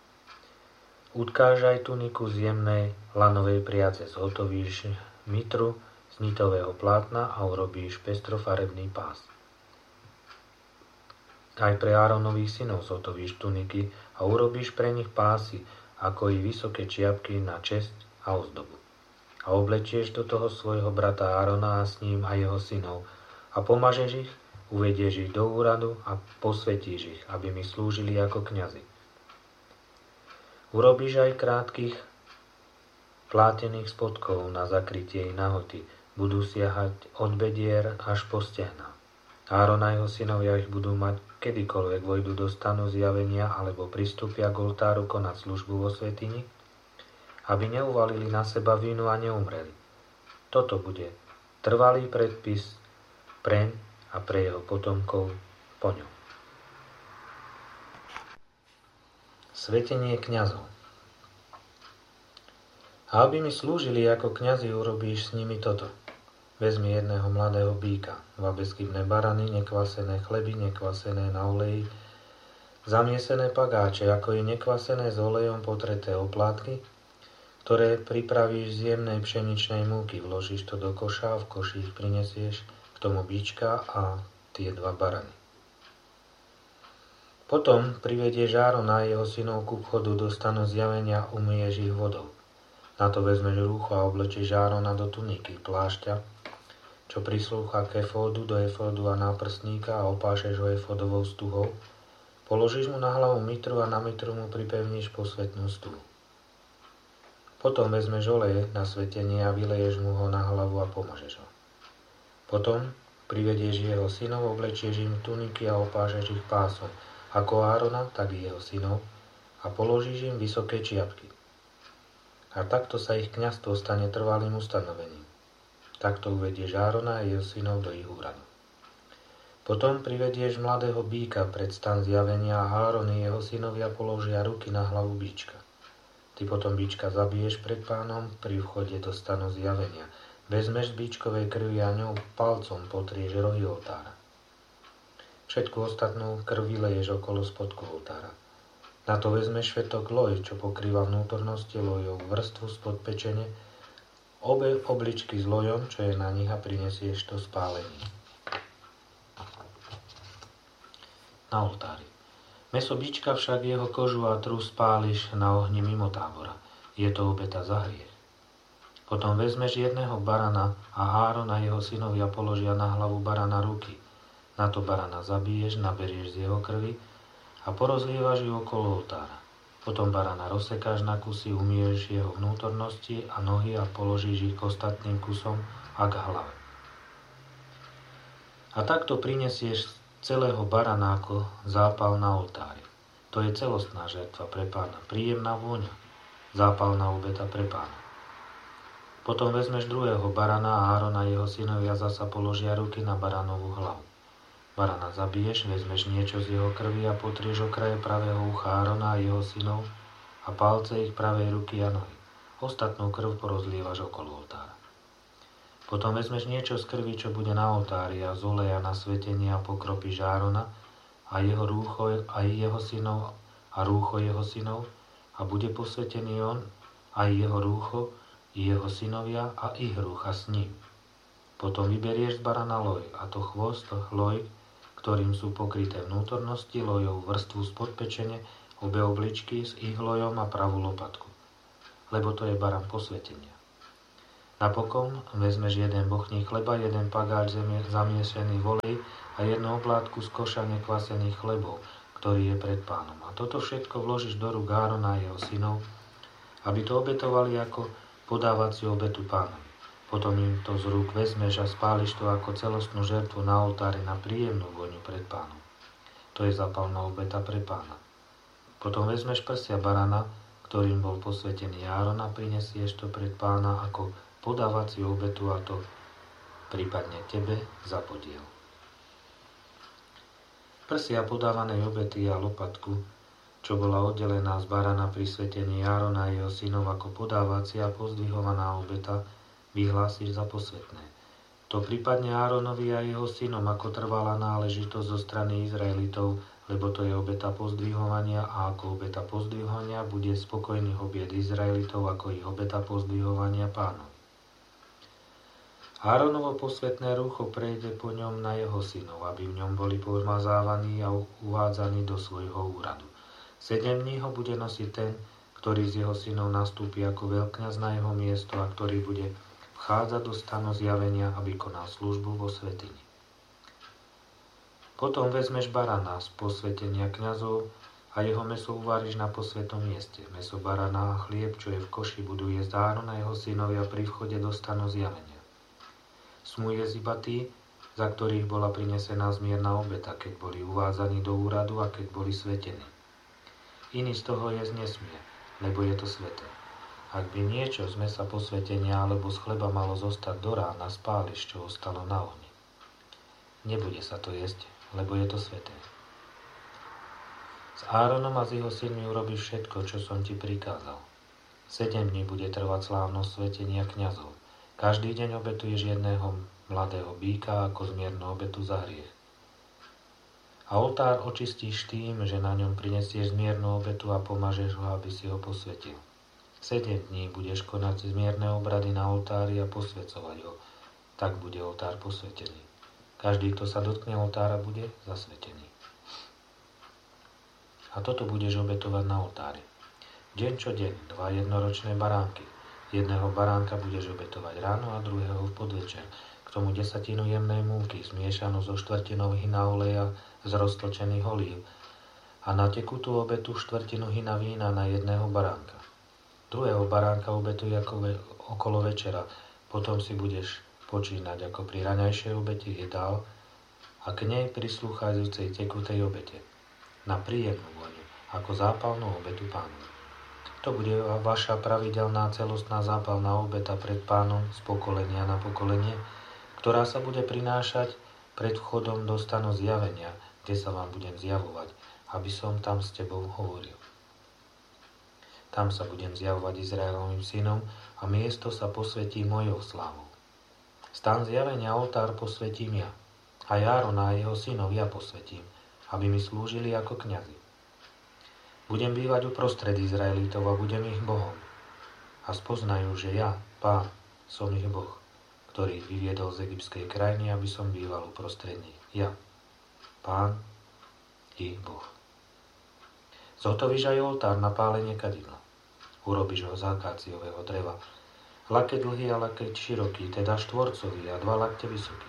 Speaker 1: Utkáž aj tuniku z jemnej lanovej priace, zhotovíš mitru z nitového plátna a urobíš pestrofarebný pás. Aj pre Áronových synov zhotovíš tuniky a urobíš pre nich pásy, ako i vysoké čiapky na česť a ozdobu. A oblečieš do toho svojho brata Árona a s ním aj jeho synov a pomažeš ich, uvedieš ich do úradu a posvetíš ich, aby mi slúžili ako kňazi. Urobíš aj krátkych plátených spodkov na zakrytie ich nahoty, budú siahať od bedier až po stehná. Áron a jeho synovia ich budú mať, kedykoľvek vojdu do stanu zjavenia alebo pristúpia k oltáru konať službu vo svätyni, aby neuvalili na seba vínu a neumreli. Toto bude trvalý predpis preň a pre jeho potomkov po ňom. Svetenie kňazov. A aby mi slúžili ako kňazi, urobíš s nimi toto. Vezmi jedného mladého býka, dva bezchybné barany, nekvasené chleby, nekvasené na oleji, zamiesené pagáče, ako i nekvasené s olejom potreté oplátky, ktoré pripravíš z jemnej pšeničnej múky, vložíš to do koša a v koši ich prinesieš k tomu býčka a tie dva barany. Potom privedieš Árona a jeho synov ku vchodu do stanu zjavenia a umyješ ich vodou. Na to vezmeš rúcho a oblečieš Árona do tuniky, plášťa, čo prislúcha k efódu, do efódu a náprstníka a opášeš ho efódovou stuhou. Položíš mu na hlavu mitru a na mitru mu pripevníš posvätnú stuhu. Potom vezmeš oleje na svetenie a vyleješ mu ho na hlavu a pomažeš ho. Potom privedieš jeho synov, oblečieš im tuniky a opášeš ich pásom, ako Árona, tak i jeho synov, a položíš im vysoké čiapky. A takto sa ich kňazstvo stane trvalým ustanovením. Takto uvedieš Árona a jeho synov do ich úradu. Potom privedieš mladého býka pred stan zjavenia a Áron i jeho synovia položia ruky na hlavu býčka. Ty potom býčka zabiješ pred Pánom pri vchode do stanu zjavenia. Vezmeš z býčkovej krvi a ňou palcom potrieš rohy oltára. Všetku ostatnú krv vyleješ okolo spodku oltára. Na to vezmeš švetok loj, čo pokrýva vnútornosti lojov, vrstvu spod pečene, obe obličky s lojom, čo je na nich, a prinesieš to spálenie. Na oltári. Mäso bička však jeho kožu a trus spáliš na ohni mimo tábora. Je to obeta za hriech. Potom vezmeš jedného barana a Áron a jeho synovia položia na hlavu barana ruky. Na to barana zabiješ, naberieš z jeho krvi a porozlievaš ju okolo oltára. Potom barana rozsekáš na kusy, umieš jeho vnútornosti a nohy a položíš ich k ostatným kusom a k hlave. A takto prinesieš celého barana ako zápal na oltári. To je celostná žertva pre Pána, príjemná vôňa, zápalná obeta pre Pána. Potom vezmeš druhého barana a Áron a jeho synovia zasa položia ruky na baranovú hlavu. Barana zabiješ, vezmeš niečo z jeho krvi a potrieš okraje pravého ucha Árona a jeho synov a palce ich pravej ruky a nohy. Ostatnú krv porozlievaš okolo oltára. Potom vezmeš niečo z krvi, čo bude na oltári, a z oleja na svetenie a pokropíš Árona a jeho rúcho a jeho synov a rúcho jeho synov a bude posvetený on a jeho rúcho i jeho synovia a ich rúcha s ním. Potom vyberieš z barana loj, a to chvost loj, ktorým sú pokryté vnútornosti, lojov vrstvu spod pečene, obe obličky s ihlojom a pravú lopatku, lebo to je barán posvetenia. Napokon vezmeš jeden bochník chleba, jeden pagáč zamiesený v olej a jednu oblátku z koša nekvasených chlebov, ktorý je pred Pánom. A toto všetko vložíš do rúk Árona a jeho synov, aby to obetovali ako podávaciu obetu Pánovi. Potom im to z rúk vezmeš a spáliš to ako celostnú žertvu na oltári na príjemnú vôňu pred Pánom. To je zápalná obeta pre Pána. Potom vezmeš prsia barana, ktorým bol posvetený Áron, a prinesieš to pred Pána ako podávaciu obetu, a to prípadne tebe za podiel. Prsia podávanej obety a lopatku, čo bola oddelená z barana pri svetení Árona a jeho synov ako podávacia a pozdvihovaná obeta, vyhlásiš za posvetné. To prípadne Áronovi a jeho synom ako trvalá náležitosť zo strany Izraelitov, lebo to je obeta pozdvihovania, a ako obeta pozdvihovania bude spokojný obiad Izraelitov ako ich obeta pozdvihovania Pánu. Áronovo posvetné rúcho prejde po ňom na jeho synov, aby v ňom boli pomazávaní a uvádzaní do svojho úradu. Sedem dní ho bude nosiť ten, ktorý z jeho synov nastúpi ako veľkňaz na jeho miesto a ktorý bude vchádzať do stanu zjavenia, aby konal službu vo svätyni. Potom vezmeš barana z posvetenia kňazov a jeho mäso uvaríš na posvätnom mieste. Mäso barana a chlieb, čo je v koši, budú jesť Áron a jeho synovia pri vchode do stanu zjavenia. Smú jesť iba tí, za ktorých bola prinesená zmierna obeta, keď boli uvádzaní do úradu a keď boli svetení. Iný z toho jesť nesmie, lebo je to sväté. Ak by niečo z mäsa posvetenia alebo z chleba malo zostať do rána, spáliš, čo ostalo na ohni. Nebude sa to jesť, lebo je to sväté. S Áronom a s jeho synmi urobíš všetko, čo som ti prikázal. Sedem dní bude trvať slávnosť svetenia kňazov. Každý deň obetuješ jedného mladého býka ako zmiernu obetu za hriech. A oltár očistíš tým, že na ňom prinesieš zmiernu obetu a pomažeš ho, aby si ho posvetil. Sedem dní budeš konať zmierne obrady na oltári a posvecovať ho. Tak bude oltár posvetený. Každý, kto sa dotkne oltára, bude zasvetený. A toto budeš obetovať na oltári. Deň čo deň, dva jednoročné baránky. Jedného baránka budeš obetovať ráno a druhého v podvečer. K tomu desatinu jemnej múky, zmiešanú so štvrtinou hina oleja z roztlčených olív. A na tekutú obetu štvrtinu hina vína na jedného baránka. Druhého baránka obetuj ako ve- okolo večera. Potom si budeš počínať ako pri raňajšej obete jedál a k nej prislúchajúcej tekutej obete. Na príjemnú vôňu, ako zápalnú obetu Pánu. To bude vaša pravidelná celostná zápalná obeta pred Pánom z pokolenia na pokolenie, ktorá sa bude prinášať pred vchodom do stanu zjavenia, kde sa vám budem zjavovať, aby som tam s tebou hovoril. Tam sa budem zjavovať Izraelovým synom a miesto sa posvetí mojou slávou. Stan zjavenia oltár posvetím ja, a Árona a jeho synov ja posvetím, aby mi slúžili ako kňazi. Budem bývať uprostred Izraelitov a budem ich Bohom. A spoznajú, že ja, Pán, som ich Boh, ktorý ich vyviedol z egyptskej krajiny, aby som býval uprostred nich. Ja, Pán, ich Boh. Zhotovíš aj oltár na pálenie kadidla. Urobíš ho z akáciového dreva. Lakeť dlhý a lakeť široký, teda štvorcový a dva lakte vysoký.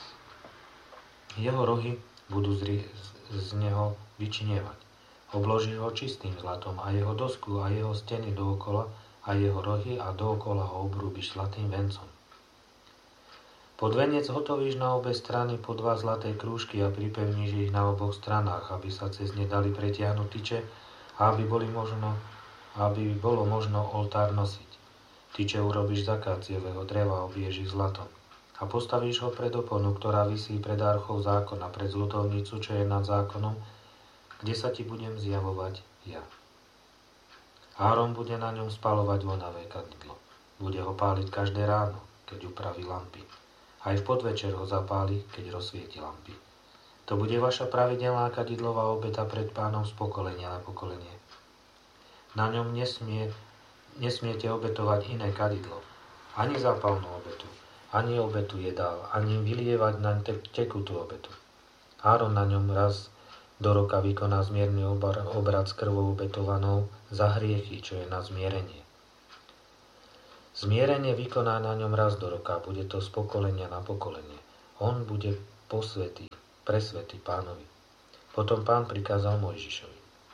Speaker 1: Jeho rohy budú z, z neho vyčnievať. Obložíš ho čistým zlatom a jeho dosku a jeho steny dookola a jeho rohy a dookola ho obrúbiš zlatým vencom. Pod venec hotovíš na obe strany po dva zlaté krúžky a pripevníš ich na oboch stranách, aby sa cez ne dali pretiahnuť tyče a aby, boli možno, aby bolo možno oltár nosiť. Tyče urobíš z akáciového dreva a obiješ ich zlatom. A postavíš ho pred oponu, ktorá visí pred archou zákona, pred zlutovnicu, čo je nad zákonom, kde sa ti budem zjavovať ja. Áron bude na ňom spalovať vonavé kadidlo. Bude ho páliť každé ráno, keď upraví lampy. Aj v podvečer ho zapáli, keď rozsvieti lampy. To bude vaša pravidelná kadidlová obeta pred Pánom z pokolenia na pokolenie. Na ňom nesmie, nesmiete obetovať iné kadidlo, ani zápalnú obetu, ani obetu jedál, ani vylievať na tekutú obetu. Áron na ňom raz do roka vykoná zmierny obrad s krvou obetovanou za hriechy, čo je na zmierenie. Zmierenie vykoná na ňom raz do roka, bude to z pokolenia na pokolenie. On bude posvätý, presvätý Pánovi. Potom Pán prikázal Mojžišovi.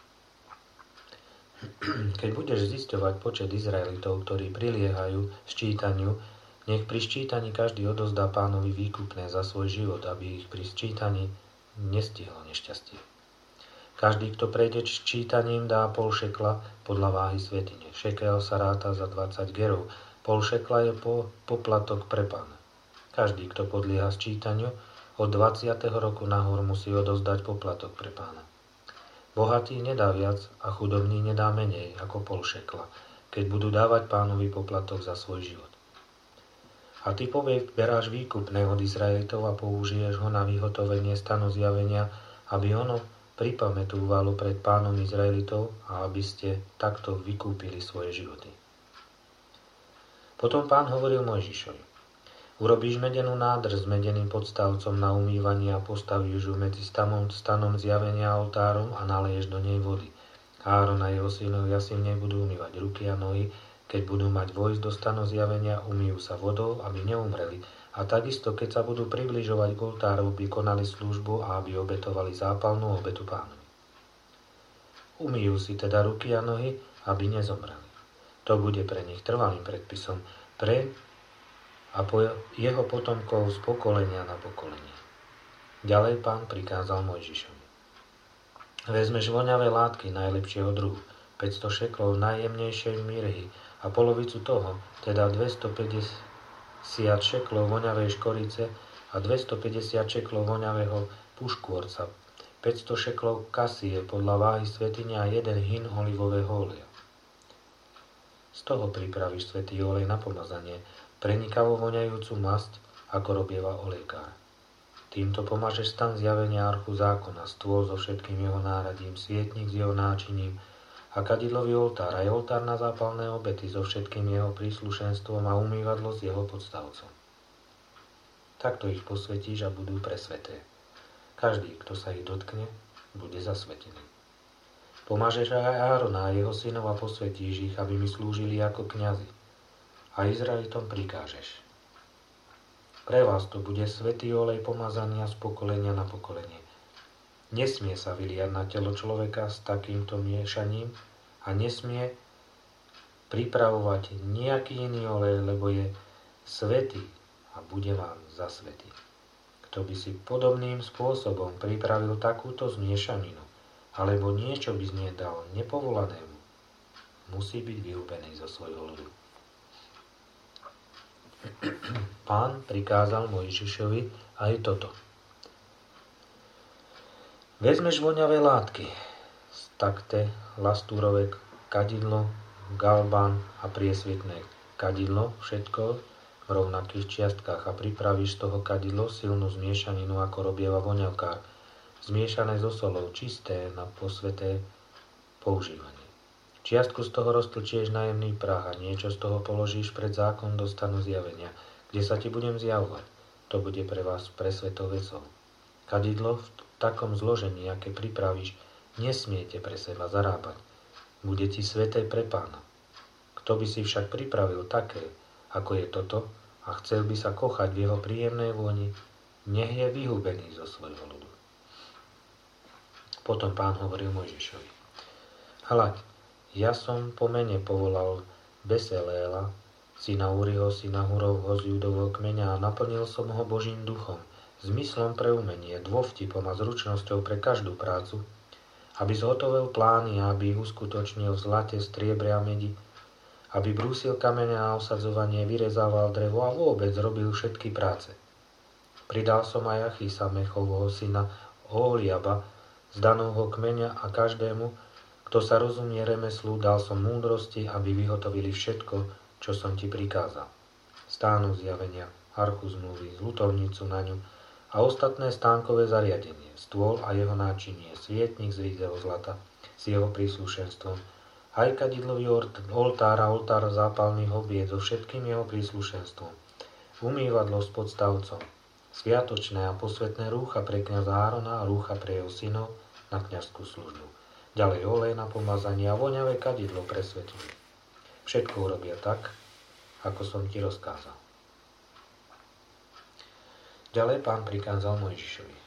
Speaker 1: Keď budeš zisťovať počet Izraelitov, ktorí priliehajú sčítaniu, nech pri sčítaní každý odozdá Pánovi výkupné za svoj život, aby ich pri sčítaní nestihlo nešťastie. Každý, kto prejde sčítaním, dá pol šekla podľa váhy svätyne. Šekel sa ráta za dvadsať gerov. Pol šekla je po, poplatok pre Pána. Každý, kto podlieha sčítaniu, od dvadsiateho roku nahor musí odozdať poplatok pre Pána. Bohatý nedá viac a chudobný nedá menej ako pol šekla, keď budú dávať Pánovi poplatok za svoj život. A ty poberáš výkupné od Izraelitov a použiješ ho na vyhotovenie stanu zjavenia, aby ono pripamätúvalo pred Pánom Izraelitov a aby ste takto vykúpili svoje životy. Potom Pán hovoril Mojžišovi: urobíš medenú nádrž s medeným podstavcom na umývanie a postavíš ju medzi stanom, stanom zjavenia a oltárom a naleješ do nej vody. Áron a jeho synovia si v nej budú umývať ruky a nohy, keď budú mať vojsť do stanu zjavenia, umýjú sa vodou, aby neumreli. A takisto, keď sa budú približovať k oltáru, aby konali službu a aby obetovali zápalnú obetu Pánovi. Umýjú si teda ruky a nohy, aby nezomreli. To bude pre nich trvalým predpisom, pre a po jeho potomkov z pokolenia na pokolenie. Ďalej Pán prikázal Mojžišovi: vezmeš voňavé látky najlepšieho druhu, päťsto šeklov najjemnejšej mirhy a polovicu toho, teda dvestopäťdesiat šeklov voňavej škorice a dvestopäťdesiat šeklov voňavého puškvorca, päťsto šeklov kasie podľa váhy svätyne a jeden hin olivového oleja. Z toho pripravíš svätý olej na pomazanie, prenikavo voňajúcu masť, ako robieva olejkár. Týmto pomažeš stan zjavenia archu zákona, stôl so všetkým jeho náradím, svietnik s jeho náčiním a kadidlový oltár, aj oltár na zápalné obety so všetkým jeho príslušenstvom a umývadlo s jeho podstavcom. Takto ich posvetíš a budú presveté. Každý, kto sa ich dotkne, bude zasvetený. Pomažeš aj Árona a jeho synov a posvetíš ich, aby mi slúžili ako kňazi. A Izraelitom prikážeš: pre vás to bude svätý olej pomazania z pokolenia na pokolenie. Nesmie sa vyliať na telo človeka s takýmto miešaním a nesmie pripravovať nejaký iný olej, lebo je svätý a bude vám za svätý. Kto by si podobným spôsobom pripravil takúto zmiešaninu alebo niečo by z nej dal nepovolanému, musí byť vyhubený zo svojho ľudu. Pán prikázal Mojžišovi aj toto: vezmeš voňavé látky, stakte, lastúrové kadidlo, galbán a priesvitné kadidlo, všetko v rovnakých čiastkách, a pripravíš z toho kadidlo silnú zmiešaninu, ako robieva voňavkár, zmiešané so solou, čisté na posväté používanie. Čiastku z toho roztlčieš na jemný prach a niečo z toho položíš pred zákon do stanu zjavenia, kde sa ti budem zjavovať. To bude pre vás presvetou vecou. Kadidlo v takom zložení, aké pripravíš, nesmiete pre seba zarábať. Bude ti sväté pre Pána. Kto by si však pripravil také, ako je toto, a chcel by sa kochať v jeho príjemnej vôni, nech je vyhubený zo svojho ľudu. Potom Pán hovoril Mojžišovi: hľaď, ja som po mene povolal Beseléla, syna Uriho, syna Hurovho z Judovho kmeňa, a naplnil som ho Božím duchom, zmyslom pre umenie, dôvtipom a zručnosťou pre každú prácu, aby zhotovil plány a aby ich uskutočnil v zlate, striebre a medi, aby brúsil kamene na osadzovanie, vyrezával drevo a vôbec robil všetky práce. Pridal som aj Achisa, Mechovho syna Oholiaba, z Danovho kmeňa, a každému, kto sa rozumie remeslu, dal som múdrosti, aby vyhotovili všetko, čo som ti prikázal. Stánu zjavenia, archu zmluvy, zlutovnicu na ňu a ostatné stánkové zariadenie, stôl a jeho náčinie, svietnik z rízeho zlata s jeho príslušenstvom, aj kadidlový oltár a oltár zápalných obied so všetkým jeho príslušenstvom, umývadlo s podstavcom, sviatočné a posvetné rúcha pre kňaza Árona a rúcha pre jeho synov na kňazskú službu. Ďalej olej na pomazanie a voňavé kadidlo pre svetlu. Všetko urobia tak, ako som ti rozkázal. Ďalej Pán prikázal Mojžišovi: